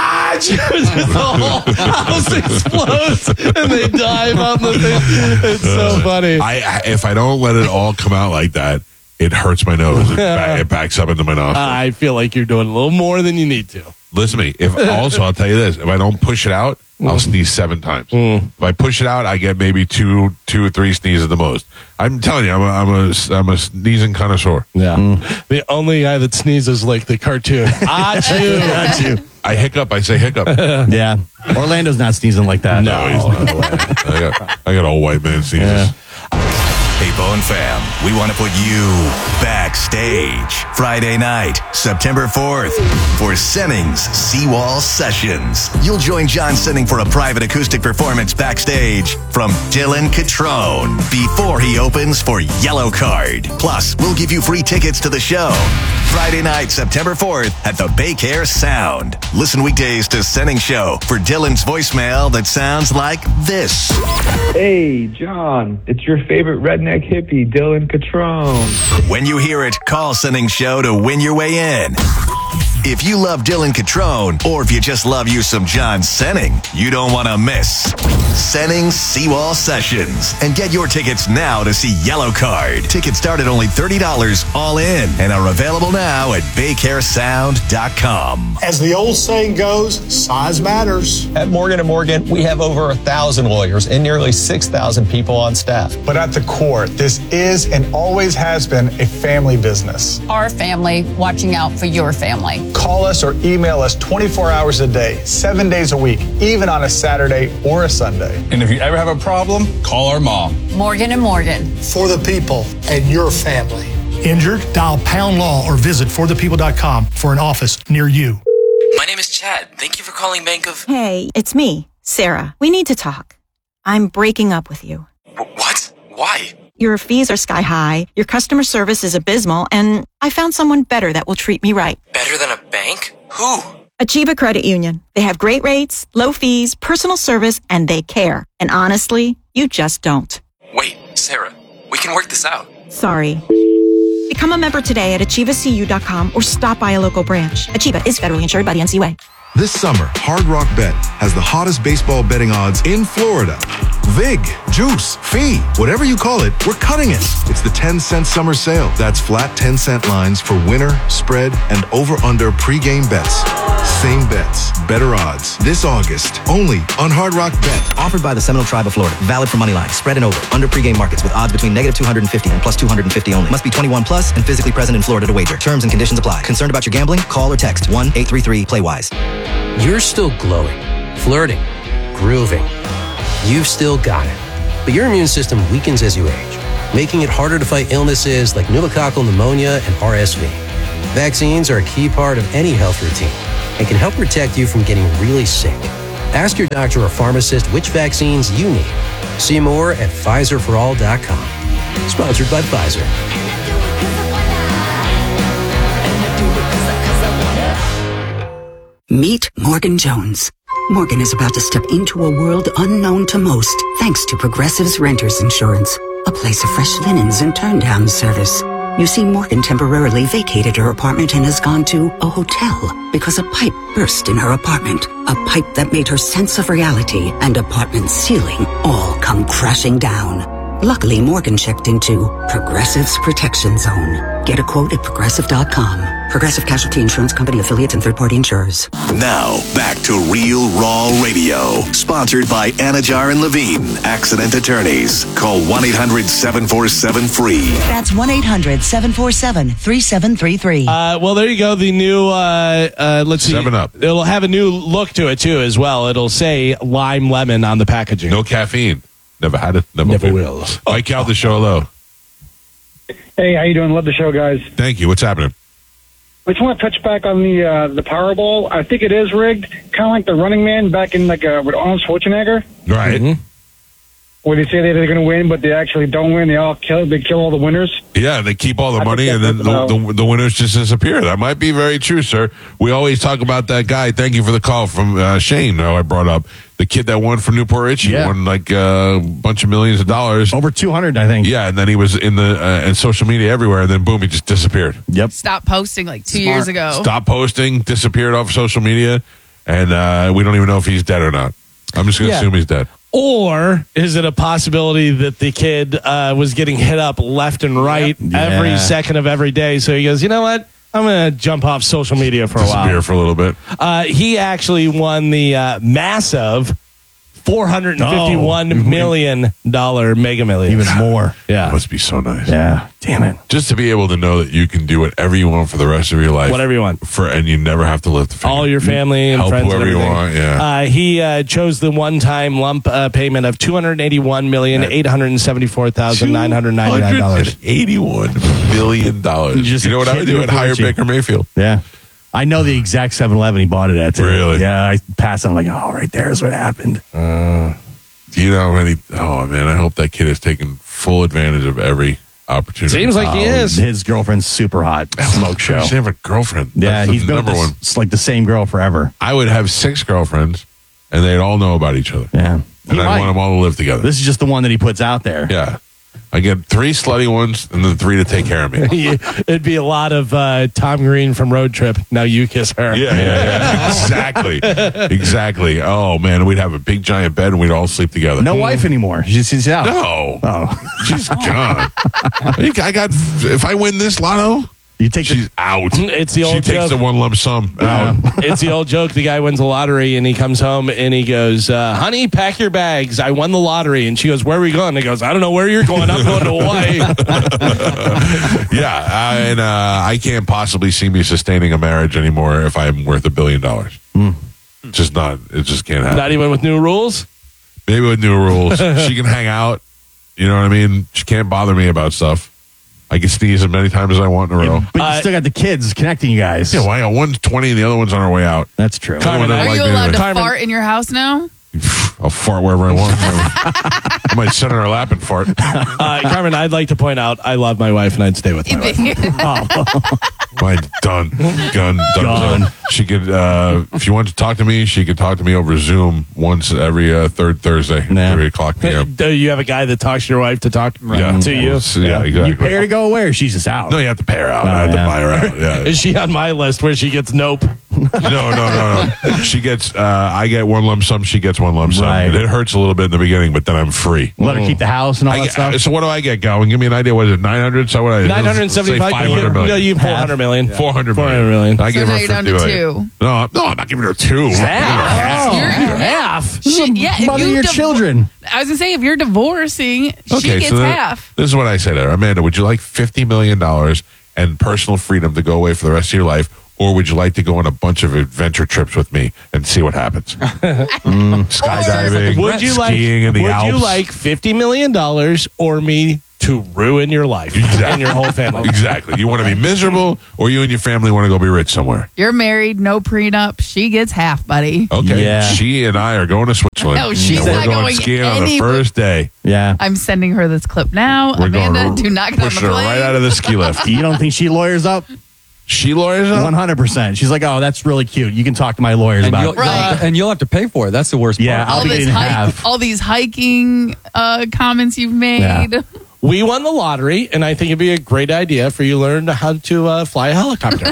S2: the whole house explodes, and they dive on the thing. It's so funny.
S1: If I don't let it all come out like that, it hurts my nose. It backs up into my nostril.
S2: I feel like you're doing a little more than you need to.
S1: Listen to me. I'll tell you this: if I don't push it out, I'll sneeze 7 times. If I push it out, I get maybe two or three sneezes at the most. I'm telling you, I'm a sneezing connoisseur.
S2: Yeah. The only guy that sneezes like the cartoon. Achoo.
S1: I hiccup. I say hiccup.
S3: Yeah. Orlando's not sneezing like that.
S1: No, he's not. I got all white man sneezes.
S2: Yeah.
S6: Hey, Bone fam, we want to put you backstage Friday night, September 4th, for Senning's Seawall Sessions. You'll join John Senning for a private acoustic performance backstage from Dylan Catrone before he opens for Yellow Card. Plus, we'll give you free tickets to the show. Friday night, September 4th at the Baycare Sound. Listen weekdays to Senning Show for Dylan's voicemail that sounds like this.
S10: Hey, John, it's your favorite redneck hippie, Dylan Catrone.
S6: When you hear it, call Senning Show to win your way in. If you love Dylan Catrone, or if you just love you some John Senning, you don't want to miss Senning's Seawall Sessions. And get your tickets now to see Yellow Card. Tickets start at only $30 all in and are available now at BaycareSound.com.
S11: As the old saying goes, size matters.
S12: At Morgan & Morgan, we have over 1,000 lawyers and nearly 6,000 people on staff.
S11: But at the core, this is and always has been a family business.
S13: Our family watching out for your family.
S11: Call us or email us 24 hours a day, 7 days a week, even on a Saturday or a Sunday.
S12: And if you ever have a problem, call our mom.
S13: Morgan & Morgan.
S11: For the people and your family. Injured? Dial Pound Law or visit forthepeople.com for an office near you.
S14: My name is Chad. Thank you for calling Bank of...
S15: Hey, it's me, Sarah. We need to talk. I'm breaking up with you.
S14: What? Why?
S15: Your fees are sky high, your customer service is abysmal, and I found someone better that will treat me right.
S14: Better than a bank? Who?
S15: Achieva Credit Union. They have great rates, low fees, personal service, and they care. And honestly, you just don't.
S14: Wait, Sarah, we can work this out.
S15: Sorry. Become a member today at AchievaCU.com or stop by a local branch. Achieva is federally insured by the NCUA.
S16: This summer, Hard Rock Bet has the hottest baseball betting odds in Florida. Vig, juice, fee, whatever you call it, we're cutting it. It's the 10-cent summer sale. That's flat 10-cent lines for winner, spread, and over-under pregame bets. Same bets, better odds. This August, only on Hard Rock Bet.
S17: Offered by the Seminole Tribe of Florida. Valid for money line, spread, and over. Under pregame markets with odds between -250 and +250 only. Must be 21 plus and physically present in Florida to wager. Terms and conditions apply. Concerned about your gambling? Call or text 1-833-PLAY-WISE.
S18: You're still glowing, flirting, grooving. You've still got it, but your immune system weakens as you age, making it harder to fight illnesses like pneumococcal pneumonia and RSV. Vaccines are a key part of any health routine and can help protect you from getting really sick. Ask your doctor or pharmacist which vaccines you need. See more at PfizerForAll.com. Sponsored by Pfizer.
S19: Meet Morgan Jones. Morgan is about to step into a world unknown to most, thanks to Progressive's Renters Insurance, a place of fresh linens and turn-down service. You see, Morgan temporarily vacated her apartment and has gone to a hotel because a pipe burst in her apartment. A pipe that made her sense of reality and apartment ceiling all come crashing down. Luckily, Morgan checked into Progressive's Protection Zone. Get a quote at Progressive.com. Progressive Casualty Insurance Company, affiliates, and third-party insurers.
S6: Now, back to Real Raw Radio. Sponsored by Anajar and Levine, accident attorneys. Call 1-800-747-FREE.
S20: That's 1-800-747-3733.
S2: Well, there you go. The new, let's see.
S1: 7-Up.
S2: It'll have a new look to it, too, as well. It'll say lime lemon on the packaging.
S1: No caffeine. Never had it.
S2: Never will.
S1: Mike Calda, hello.
S21: Hey, how you doing? Love the show, guys.
S1: Thank you. What's happening?
S21: I just want to touch back on the Powerball. I think it is rigged, kind of like the Running Man back in with Arnold Schwarzenegger.
S1: Right.
S21: Mm-hmm. Where they say they're going to win, but they actually don't win. They kill all the winners.
S1: Yeah, they keep all the money, and then the winners just disappear. That might be very true, sir. We always talk about that guy. Thank you for the call from Shane, who I brought up. The kid that won from Newport Richie won like a bunch of millions of dollars.
S3: Over 200, I think.
S1: Yeah, and then he was in the in social media everywhere, and then boom, he just disappeared.
S3: Yep.
S22: Stopped posting like 2 years ago.
S1: Stopped posting, disappeared off social media, and we don't even know if he's dead or not. I'm just going to assume he's dead.
S2: Or is it a possibility that the kid was getting hit up left and right every second of every day? So he goes, you know what? I'm going to jump off social media for a while.
S1: Disappear for a little bit.
S2: He actually won the massive $451 million Mega Millions.
S3: Even more.
S2: Yeah.
S1: That must be so nice.
S3: Yeah. Damn it.
S1: Just to be able to know that you can do whatever you want for the rest of your life.
S2: Whatever you want.
S1: And you never have to lift the finger.
S2: All your family and
S1: help
S2: friends
S1: whoever
S2: and everything.
S1: you want, yeah.
S2: He chose the one-time lump payment of $281,874,999.
S1: $81 million. You know what I would do? I'd hire Baker Mayfield.
S3: Yeah. I know the exact 7-Eleven he bought it at. Too.
S1: Really?
S3: Yeah, I passed on like, right there's what happened.
S1: Do you know how many? Oh, man, I hope that kid has taken full advantage of every opportunity.
S2: Seems like he is.
S3: His girlfriend's super hot. Smoke show.
S1: He should have a girlfriend.
S3: Yeah,
S1: That's
S3: he's been
S1: number one.
S3: It's like the same girl forever.
S1: I would have 6 girlfriends, and they'd all know about each other.
S3: Yeah.
S1: And I want them all to live together.
S3: This is just the one that he puts out there.
S1: Yeah. I get 3 slutty ones and then 3 to take care of me.
S2: It'd be a lot of Tom Green from Road Trip. Now you kiss her.
S1: Yeah. Exactly. Oh, man, we'd have a big giant bed and we'd all sleep together.
S3: No wife anymore. She's out.
S1: No.
S3: Oh.
S1: She's gone. If I win this lotto, she's out.
S2: It's the old
S1: She takes
S2: joke.
S1: the one lump sum out.
S2: It's the old joke. The guy wins the lottery and he comes home and he goes, honey, pack your bags. I won the lottery. And she goes, where are we going? And he goes, I don't know where you're going. I'm going to Hawaii.
S1: Yeah. And I can't possibly see me sustaining a marriage anymore if I'm worth $1 billion. Just not. It just can't happen.
S2: Not even with new rules?
S1: Maybe with new rules. She can hang out. You know what I mean? She can't bother me about stuff. I can sneeze as many times as I want in a row.
S3: But you still got the kids connecting you guys.
S1: Yeah, well, I got one's 20 and the other one's on her way out.
S3: That's true.
S22: Are you allowed to fart in your house now?
S1: I'll fart wherever I want. I might sit on her lap and fart.
S2: Carmen, I'd like to point out I love my wife and I'd stay with my wife.
S1: Mine's done. Done. She could, if she wants to talk to me, she could talk to me over Zoom once every third Thursday at 3 o'clock p.m.
S2: Do you have a guy that talks to your wife to talk to you?
S1: Yeah, exactly.
S3: You pay her to go away or she's just out?
S1: No, you have to pay her out. I have to buy her out. Yeah.
S2: Is she on my list where she gets nope?
S1: No. She gets, I get one lump sum, she gets one lump sum.
S3: Right.
S1: And it hurts a little bit in the beginning, but then I'm free.
S3: Let her keep the house and all that stuff?
S1: So what do I get, Gowan? Give me an idea. What is it, 900? So what?
S2: 975
S1: $500 million.
S2: No, you have 400 million.
S1: 400
S2: 400 million.
S1: I
S22: So
S1: give
S22: now
S1: her
S22: you're down
S1: 50
S22: to
S1: million.
S22: 2.
S1: No, I'm not giving her 2.
S2: Half.
S22: Yeah, if
S3: Mother
S22: you
S3: of your children.
S22: I was going to say, if you're divorcing, she
S1: Okay,
S22: gets
S1: so
S22: half.
S1: this is what I say to her. Amanda, would you like $50 million and personal freedom to go away for the rest of your life? Or would you like to go on a bunch of adventure trips with me and see what happens? Skydiving, skiing in the Alps.
S2: Would you like $50 million or me to ruin your life and your whole family?
S1: Exactly. You want to be miserable, or you and your family want to go be rich somewhere?
S22: You're married, no prenup. She gets half, buddy.
S1: Okay.
S2: Yeah.
S1: She and I are going to Switzerland.
S22: No, she's
S1: and
S22: not
S1: we're going
S22: going
S1: skiing on the
S22: anywhere.
S1: first day.
S3: Yeah.
S22: I'm sending her this clip now.
S1: We're
S22: Amanda,
S1: going to
S22: do not get on the
S1: push her
S22: plane.
S1: right out of the ski lift.
S3: You don't think she lawyers up?
S1: She lawyers up?
S3: 100%. She's like, oh, that's really cute. You can talk to my lawyers
S4: And
S3: about
S4: you'll,
S3: it.
S22: Right.
S4: and you'll have to pay for it. That's the worst
S3: Yeah,
S4: part.
S3: I'll be getting half.
S22: All these hiking comments you've made.
S3: Yeah.
S2: We won the lottery, and I think it'd be a great idea for you to learn how to fly a helicopter.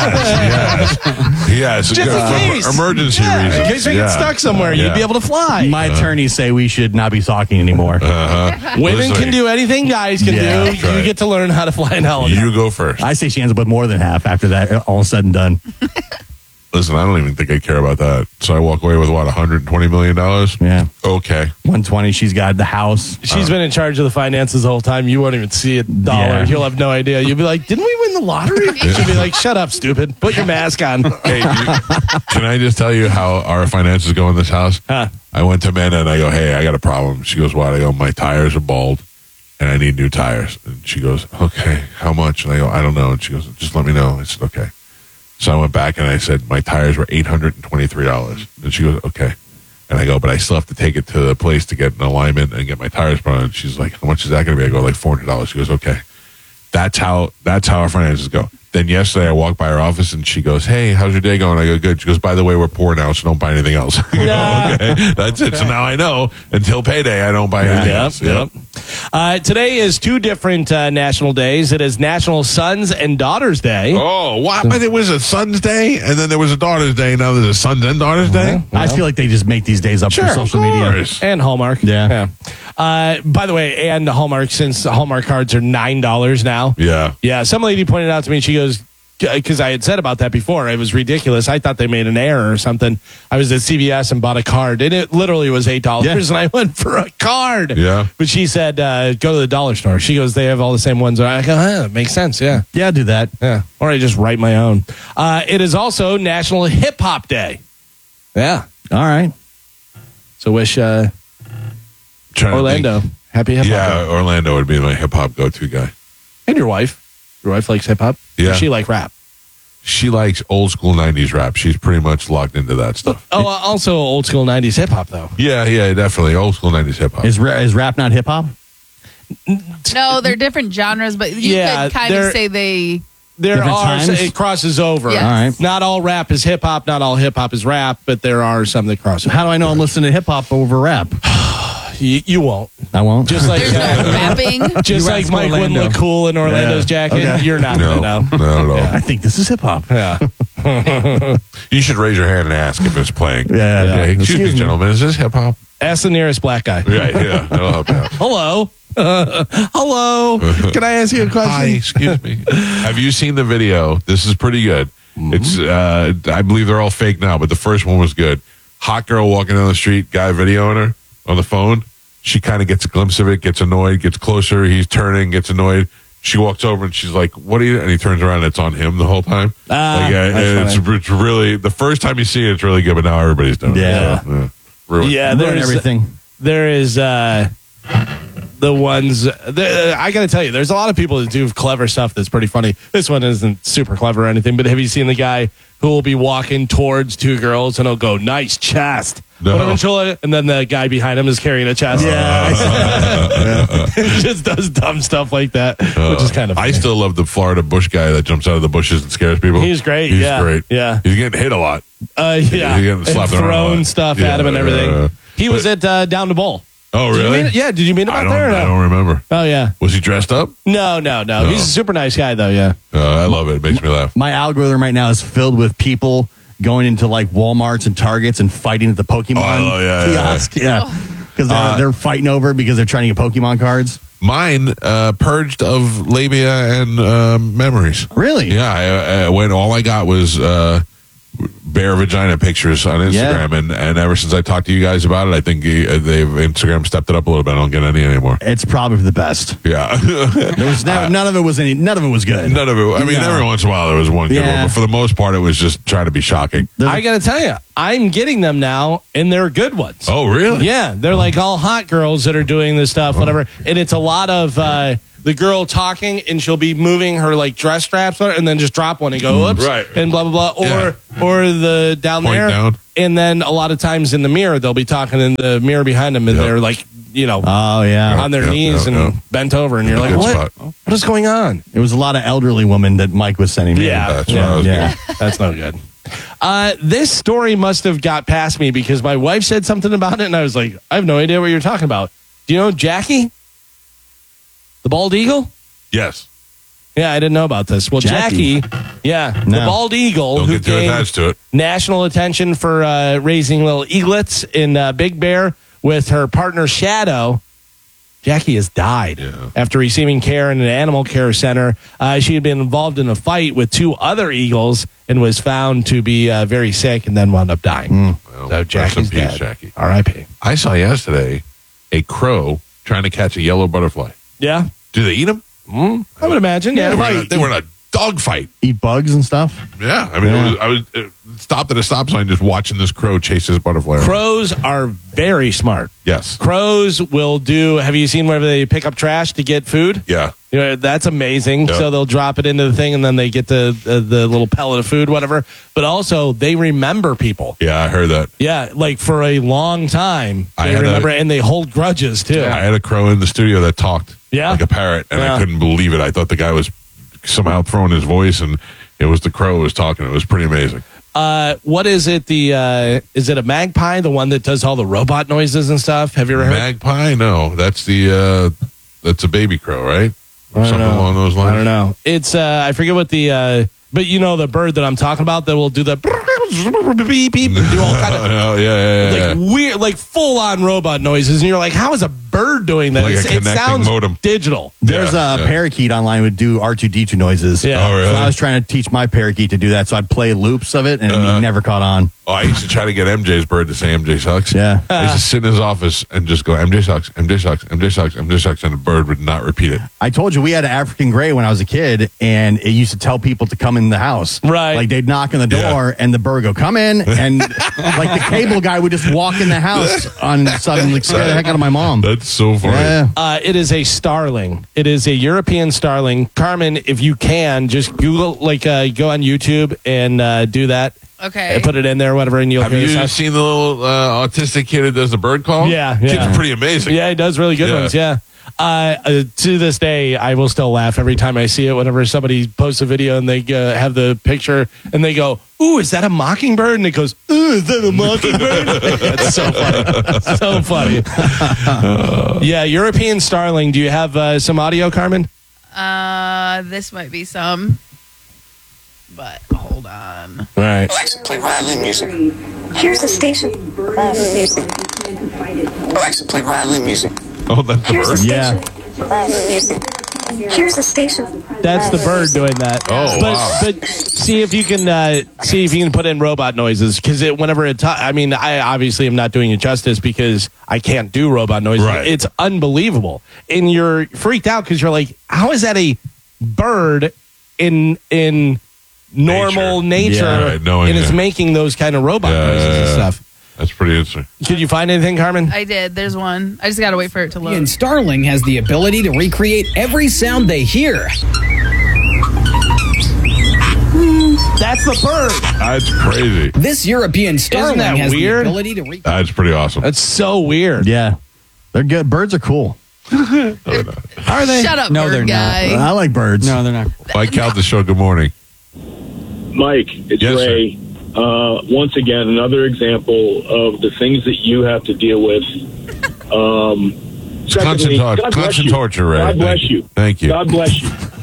S1: Yes.
S2: Just in case.
S1: For emergency reasons.
S2: In case I get stuck somewhere, you'd be able to fly.
S3: My attorneys say we should not be talking anymore.
S2: Women can do anything guys can do.
S1: that's right.
S2: You get to learn how to fly an helicopter.
S1: You go first.
S3: I say she ends up with more than half after that, all said and done.
S1: Listen, I don't even think I care about that. So I walk away with what, $120 million?
S3: Yeah.
S1: Okay.
S3: 120, she's got the house.
S2: She's been in charge of the finances the whole time. You won't even see $1.
S3: Yeah.
S2: You'll have no idea. You'll be like, didn't we win the lottery? She'll be like, shut up, stupid. Put your mask on.
S1: Hey, can I just tell you how our finances go in this house?
S2: Huh.
S1: I went to Amanda and I go, hey, I got a problem. She goes, what? I go, my tires are bald and I need new tires. And she goes, okay, how much? And I go, I don't know. And she goes, just let me know. I said, okay. So I went back and I said, my tires were $823. And she goes, okay. And I go, but I still have to take it to the place to get an alignment and get my tires put on. And she's like, how much is that going to be? I go, like $400. She goes, okay. That's how our finances go. Then yesterday I walked by her office and she goes, hey, how's your day going? I go, good. She goes, by the way, we're poor now, so don't buy anything else. I go, okay, that's it. So now I know until payday I don't buy anything else.
S2: Yep. Today is two different national days. It is National Sons and Daughters Day.
S1: Oh, what? But it was a Son's Day, and then there was a Daughter's Day. Now there's a Sons and Daughters Day.
S3: I feel like they just make these days up for social media.
S2: And Hallmark.
S3: Yeah.
S2: By the way, and Hallmark, since Hallmark cards are $9 now.
S1: Yeah.
S2: Yeah. Some lady pointed out to me, she goes, because I had said about that before, it was ridiculous. I thought they made an error or something. I was at CVS and bought a card, and it literally was $8, and I went for a card.
S1: Yeah.
S2: But she said, go to the dollar store. She goes, they have all the same ones. I go, makes sense. Yeah.
S3: Yeah, do that.
S2: Yeah. Or I just write my own. It is also National Hip Hop Day. Yeah.
S3: All right.
S2: So wish
S1: Trying to
S2: Orlando
S1: think.
S2: happy hip hop.
S1: Yeah, Orlando would be my hip hop go-to guy.
S2: And your wife. Your wife likes hip hop?
S1: Yeah.
S2: Does she like rap?
S1: She likes old school 90s rap. She's pretty much locked into that stuff.
S2: Oh, also old school 90s hip hop, though.
S1: Yeah, definitely. Old school 90s hip hop.
S3: Is rap not hip hop?
S22: No, they're different genres, but you
S2: Yeah,
S22: could kind of say they.
S2: There
S3: Different
S2: are,
S3: times?
S2: it crosses over.
S22: Yes.
S3: All right.
S2: Not all rap is hip hop, not all hip hop is rap, but there are some that cross over.
S3: How do I know I'm listening to hip hop over rap?
S2: You won't.
S3: I won't.
S2: Just like
S22: There's no rapping.
S2: just like Mike wouldn't look cool in Orlando's jacket.
S3: Okay.
S2: You're not
S1: No,
S2: going to know.
S1: not at all.
S3: I think this is hip hop.
S2: Yeah.
S1: You should raise your hand and ask if it's playing.
S3: Yeah.
S1: Excuse me, gentlemen. Is this hip hop?
S2: Ask the nearest black guy.
S1: Yeah. That'll help you out.
S2: Hello. Hello. Can I ask you a question?
S1: Hi, excuse me. Have you seen the video? This is pretty good. It's I believe they're all fake now, but the first one was good. Hot girl walking down the street, guy videoing her on the phone. She kind of gets a glimpse of it, gets annoyed, gets closer. He's turning, gets annoyed. She walks over and she's like, "What are you?" And he turns around and it's on him the whole time. It's really the first time you see it, it's really good. But now everybody's doing it.
S3: Yeah.
S1: Ruined.
S2: Yeah,
S3: Ruin
S2: there's
S3: everything.
S2: There is the ones. I got to tell you, there's a lot of people that do clever stuff that's pretty funny. This one isn't super clever or anything, but have you seen the guy who will be walking towards two girls and he'll go, "Nice chest,"
S1: No.
S2: and then the guy behind him is carrying a chest.
S3: Yeah.
S2: Just does dumb stuff like that, which is kind of funny.
S1: I still love the Florida bush guy that jumps out of the bushes and scares people.
S2: He's great.
S1: He's
S2: Yeah.
S1: great.
S2: Yeah.
S1: He's getting hit a lot.
S2: Yeah,
S1: He's getting
S2: and
S1: slapped around a
S2: thrown
S1: lot.
S2: stuff
S1: Yeah,
S2: at him and everything. He was at Down the Bowl.
S1: Oh,
S2: Did you
S1: really?
S2: Did you meet him out there? Or no?
S1: I don't remember.
S2: Oh yeah.
S1: Was he dressed up?
S2: No. He's a super nice guy though. Yeah.
S1: I love it. It makes me laugh.
S3: My algorithm right now is filled with people going into like Walmarts and Targets and fighting at the Pokemon kiosk. Yeah. Because they're fighting over it because they're trying to get Pokemon cards.
S1: Mine purged of labia and memories.
S3: Really?
S1: Yeah. When all I got was bare vagina pictures on Instagram, and ever since I talked to you guys about it, I think Instagram stepped it up a little bit. I don't get any anymore.
S3: It's probably for the best.
S1: Yeah,
S3: there was none of it was good.
S1: None of it. I mean, every once in a while there was one good one, but for the most part, it was just trying to be shocking.
S2: I got to tell you, I'm getting them now, and they're good ones.
S1: Oh, really?
S2: Yeah, they're like all hot girls that are doing this stuff, whatever. And it's a lot of the girl talking, and she'll be moving her like dress straps, and then just drop one and go, oops,
S1: right,
S2: and blah blah blah, or the down
S1: Point
S2: there,
S1: down.
S2: And then a lot of times in the mirror, they'll be talking in the mirror behind them, and they're like, on their knees and bent over, and you're like, what is going on?
S3: It was a lot of elderly women that Mike was sending me.
S2: Yeah, that's no good. This story must have got past me because my wife said something about it, and I was like, I have no idea what you're talking about. Do you know Jackie? The bald eagle?
S1: Yes.
S2: Yeah, I didn't know about this. Well, Jackie the bald eagle
S1: Don't
S2: who
S1: get too attached to it.
S2: national attention for raising little eaglets in Big Bear with her partner Shadow. Jackie has died after receiving care in an animal care center. She had been involved in a fight with 2 other eagles and was found to be very sick and then wound up dying.
S1: Well,
S2: So Jackie's dead.
S1: Jackie.
S2: R.I.P.
S1: I saw yesterday a crow trying to catch a yellow butterfly.
S2: Yeah.
S1: Do they eat them?
S2: I would imagine. Yeah,
S1: They were in a dogfight.
S3: Eat bugs and stuff.
S1: Yeah, I mean, I was stopped at a stop sign just watching this crow chase his butterfly.
S2: Crows are very smart.
S1: Yes.
S2: Crows will do. Have you seen where they pick up trash to get food?
S1: Yeah.
S2: That's amazing.
S1: Yeah.
S2: So they'll drop it into the thing, and then they get the little pellet of food, whatever. But also, they remember people.
S1: Yeah, I heard that.
S2: Yeah, like for a long time,
S1: I
S2: they
S1: had
S2: remember, and they hold grudges too.
S1: I had a crow in the studio that talked like a parrot, and
S2: Yeah.
S1: I couldn't believe it. I thought the guy was somehow throwing his voice, and it was the crow who was talking. It was pretty amazing.
S2: What is it? Is it a magpie, the one that does all the robot noises and stuff? Have you ever heard?
S1: Magpie? No, that's that's a baby crow, right? Or
S2: I don't
S1: something
S2: know.
S1: along those lines.
S2: I don't know. It's I forget what but you know the bird that I'm talking about that will do the beep beep and do all kind of like weird, like full on robot noises, and you're like, how is a bird doing that?
S1: Like a
S2: it
S1: connecting
S2: sounds
S1: modem.
S2: digital.
S3: There's a parakeet online would do R2D2 noises.
S2: Yeah.
S1: Oh, really?
S3: So I was trying to teach my parakeet to do that, so I'd play loops of it, and he never caught on.
S1: Oh, I used to try to get MJ's bird to say MJ sucks.
S3: Yeah.
S1: I used to sit in his office and just go, MJ sucks, MJ sucks, MJ sucks, MJ sucks, and the bird would not repeat it.
S3: I told you we had an African gray when I was a kid, and it used to tell people to come in the house.
S2: Right.
S3: Like they'd knock on the door, and the bird would go, come in, and like the cable guy would just walk in the house on sudden, like scare the heck out of my mom.
S1: That's so funny.
S3: Yeah.
S2: It is a starling. It is a European starling. Carmen, if you can, just Google, go on YouTube and do that.
S22: Okay.
S2: And put it in there, whatever, and you'll
S1: Have
S2: hear the
S1: you
S2: sound.
S1: seen the little autistic kid that does the bird call?
S2: Yeah.
S1: Kid's pretty amazing.
S2: Yeah, he does really good ones. Yeah. To this day, I will still laugh every time I see it. Whenever somebody posts a video and they have the picture and they go, "Ooh, is that a mockingbird?" And it goes, "Ooh, is that a mockingbird?" It's so funny. So funny. Yeah, European starling. Do you have some audio, Carmen?
S22: This might be some, but hold on.
S2: All right.
S7: Alexa, play violin music. Here's the station. Violin music. Alexa, play violin music.
S1: Oh, that's the bird?
S3: Yeah.
S7: Violin music. Here's the station.
S2: That's the bird doing that.
S1: Oh, wow.
S2: But see if you can put in robot noises, because whenever I obviously am not doing it justice because I can't do robot noises.
S1: Right.
S2: It's unbelievable, and you're freaked out because you're like, how is that a bird in normal nature,
S1: Yeah, no
S2: and
S1: idea.
S2: it's making those kind of robot noises and stuff?
S1: That's pretty interesting.
S2: Did you find anything, Carmen?
S22: I did. There's one. I just got to wait for it to load.
S9: And Starling has the ability to recreate every sound they hear.
S2: That's the bird.
S1: That's crazy.
S9: This European Starling
S2: that
S9: has
S2: weird?
S9: the ability to recreate.
S1: That's pretty awesome.
S2: That's so weird.
S3: Yeah. They're good. Birds are cool.
S2: Are they?
S22: Shut up,
S4: No,
S22: bird
S4: they're not.
S22: guy.
S3: I like birds.
S4: No, they're not.
S1: Mike Calda Show, good morning.
S20: Mike, it's
S1: Yes, sir.
S20: Ray. Once again, another example of the things that you have to deal with. Secondly, God bless
S1: Constant
S20: you.
S1: torture, Ray.
S20: God bless
S1: Thank
S20: you.
S1: Thank you.
S20: God bless you.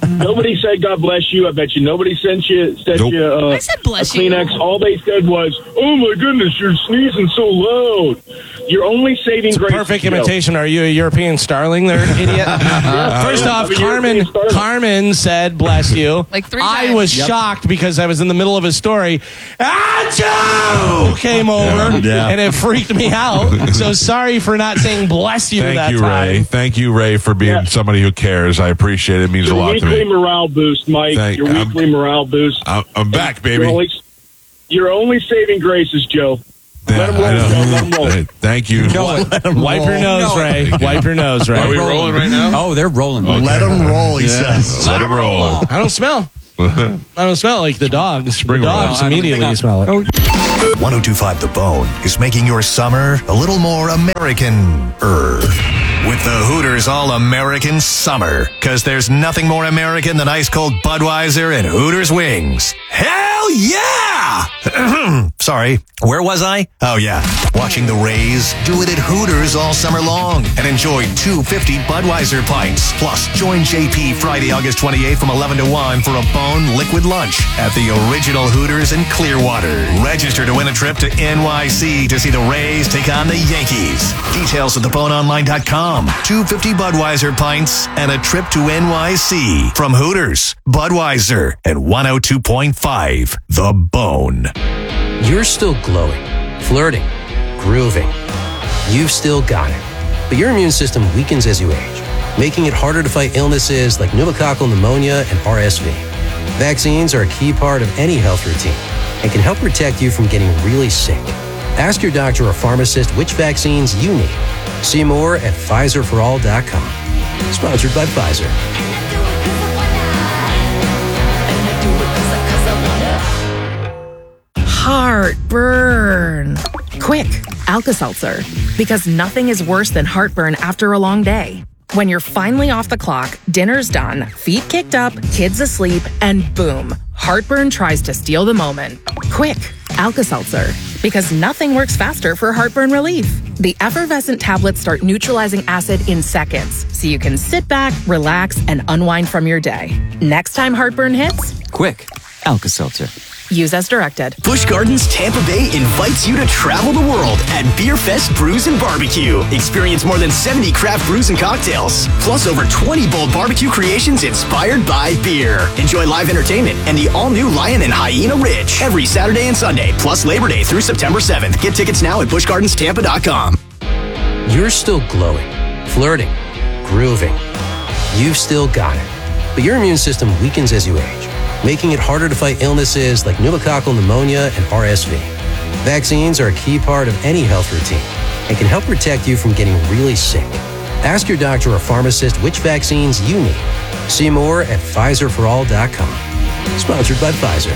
S20: Nobody said God bless you. I bet you nobody sent you
S22: I said bless
S20: a Kleenex.
S22: you.
S20: All they said was, "Oh my goodness, you're sneezing so loud." You're only saving grace.
S2: Perfect imitation. Are you a European starling there, idiot? First off, Carmen said, bless you.
S22: Like 3
S2: I
S22: times.
S2: was shocked because I was in the middle of a story. Achoo! Came over, and it freaked me out. So sorry for not saying bless you that
S1: Thank you,
S2: time.
S1: Ray. Thank you, Ray, for being somebody who cares. I appreciate it. It means a lot to
S20: Weekly
S1: me.
S20: morale boost, Mike. Your weekly morale boost.
S1: I'm back, baby.
S20: You're only saving graces, Joe. Let him roll,
S1: I know.
S20: Joe. Let him roll.
S1: Thank you.
S2: Wipe your nose, Ray. Wipe your nose, Ray.
S1: Are we rolling right now?
S4: Oh, they're rolling.
S1: Okay.
S3: Let them roll, he says.
S1: Let them roll.
S2: I don't smell. I don't smell like the dogs.
S1: Spring
S2: the dogs
S1: roll.
S2: immediately smell it.
S6: 1025 The Bone is making your summer a little more American-er. With the Hooters All-American Summer. Because there's nothing more American than ice-cold Budweiser and Hooters wings. Hell yeah! Sorry, where was I? Oh yeah, watching the Rays do it at Hooters all summer long. And enjoy 250 Budweiser pints. Plus, join JP Friday, August 28th from 11 to 1 for a Bone Liquid Lunch at the original Hooters in Clearwater. Register to win a trip to NYC to see the Rays take on the Yankees. Details at theboneonline.com. 250 Budweiser pints and a trip to NYC from Hooters, Budweiser, and 102.5 The Bone.
S18: You're still glowing, flirting, grooving. You've still got it. But your immune system weakens as you age, making it harder to fight illnesses like pneumococcal pneumonia and RSV. Vaccines are a key part of any health routine and can help protect you from getting really sick. Ask your doctor or pharmacist which vaccines you need. See more at PfizerForAll.com. Sponsored by Pfizer.
S5: Heartburn. Quick, Alka-Seltzer. Because nothing is worse than heartburn after a long day. When you're finally off the clock, dinner's done, feet kicked up, kids asleep, and boom, heartburn tries to steal the moment. Quick, Alka-Seltzer. Because nothing works faster for heartburn relief. The effervescent tablets start neutralizing acid in seconds, so you can sit back, relax, and unwind from your day. Next time heartburn hits,
S8: Quick, Alka-Seltzer.
S5: use as directed.
S23: Busch Gardens Tampa Bay invites you to travel the world at Beer Fest Brews and Barbecue. Experience more than 70 craft brews and cocktails, plus over 20 bold barbecue creations inspired by beer. Enjoy live entertainment and the all-new Lion and Hyena Ridge every Saturday and Sunday, plus Labor Day through September 7th. Get tickets now at buschgardenstampa.com.
S18: You're still glowing, flirting, grooving. You've still got it. But your immune system weakens as you age, making it harder to fight illnesses like pneumococcal pneumonia and RSV. Vaccines are a key part of any health routine and can help protect you from getting really sick. Ask your doctor or pharmacist which vaccines you need. See more at PfizerForAll.com. Sponsored by Pfizer.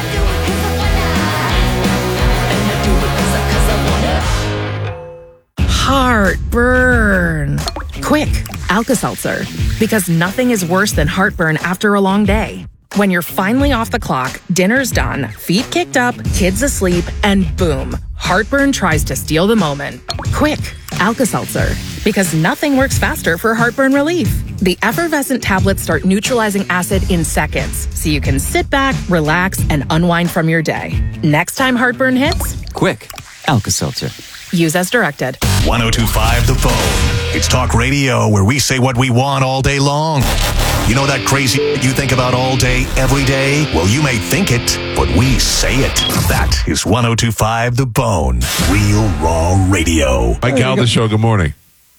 S5: Heartburn. Quick, Alka-Seltzer. Because nothing is worse than heartburn after a long day. When you're finally off the clock, dinner's done, feet kicked up, kids asleep, and boom, heartburn tries to steal the moment. Quick, Alka-Seltzer. Because nothing works faster for heartburn relief. The effervescent tablets start neutralizing acid in seconds, so you can sit back, relax, and unwind from your day. Next time heartburn hits,
S8: Quick, Alka-Seltzer.
S5: use as directed.
S6: 1025 The Bone. It's talk radio where we say what we want all day long. You know that crazy you think about all day, every day? Well, you may think it, but we say it. That is 1025 The Bone. Real raw radio.
S1: Mike Galvin Show, good morning.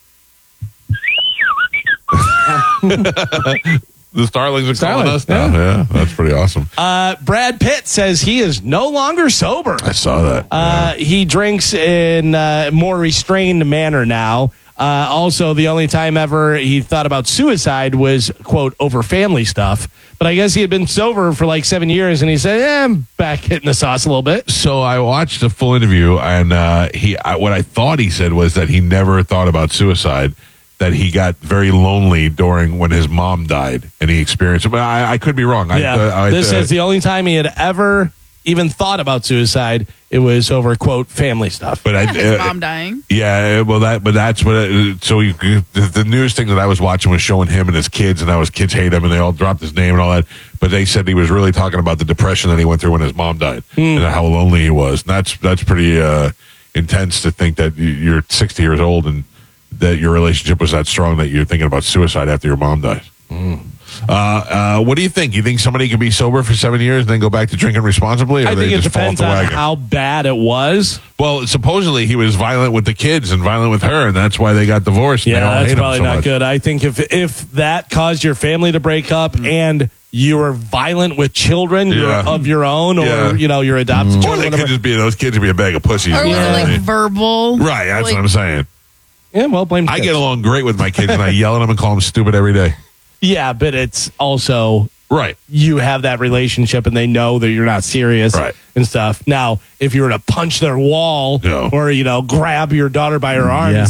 S1: The Starlings are calling us now. Yeah, that's pretty awesome.
S2: Brad Pitt says he is no longer sober.
S1: I saw that.
S2: He drinks in a more restrained manner now. Also, the only time ever he thought about suicide was, quote, over family stuff. But I guess he had been sober for like 7 years, and he said, I'm back hitting the sauce a little bit.
S1: So I watched the full interview, and what I thought he said was that he never thought about suicide, that he got very lonely when his mom died, and he experienced it. But I could be wrong.
S2: This is the only time he had ever even thought about suicide, it was over, quote, family stuff.
S1: But
S22: His mom dying.
S1: Yeah, well, that's what. The news thing that I was watching was showing him and his kids, and how his kids hate him, and they all dropped his name and all that. But they said he was really talking about the depression that he went through when his mom died, and how lonely he was. And that's pretty intense to think that you're 60 years old and that your relationship was that strong that you're thinking about suicide after your mom dies. What do you think? You think somebody can be sober for 7 years and then go back to drinking responsibly? Or
S2: I think
S1: they
S2: it
S1: just fall off
S2: depends
S1: the
S2: on
S1: wagon?
S2: how bad it was.
S1: Well, supposedly he was violent with the kids and violent with her, and that's why they got divorced. And they all
S2: Yeah, that's
S1: hate him
S2: probably
S1: so
S2: not
S1: much.
S2: good. I think if that caused your family to break up and you were violent with children of your own, or your adopted
S1: Or
S2: children,
S1: they
S2: whatever.
S1: could just be those kids would be a bag of pussies.
S22: Or was it like verbal?
S1: Right, that's
S22: Like-
S1: what I'm saying.
S2: Yeah, well, blame the
S1: I
S2: kids.
S1: get along great with my kids, and I yell at them and call them stupid every day.
S2: Yeah, but it's also
S1: right.
S2: You have that relationship, and they know that you're not serious,
S1: Right.
S2: and stuff. Now, if you were to punch their wall or grab your daughter by her arm,
S3: Yeah.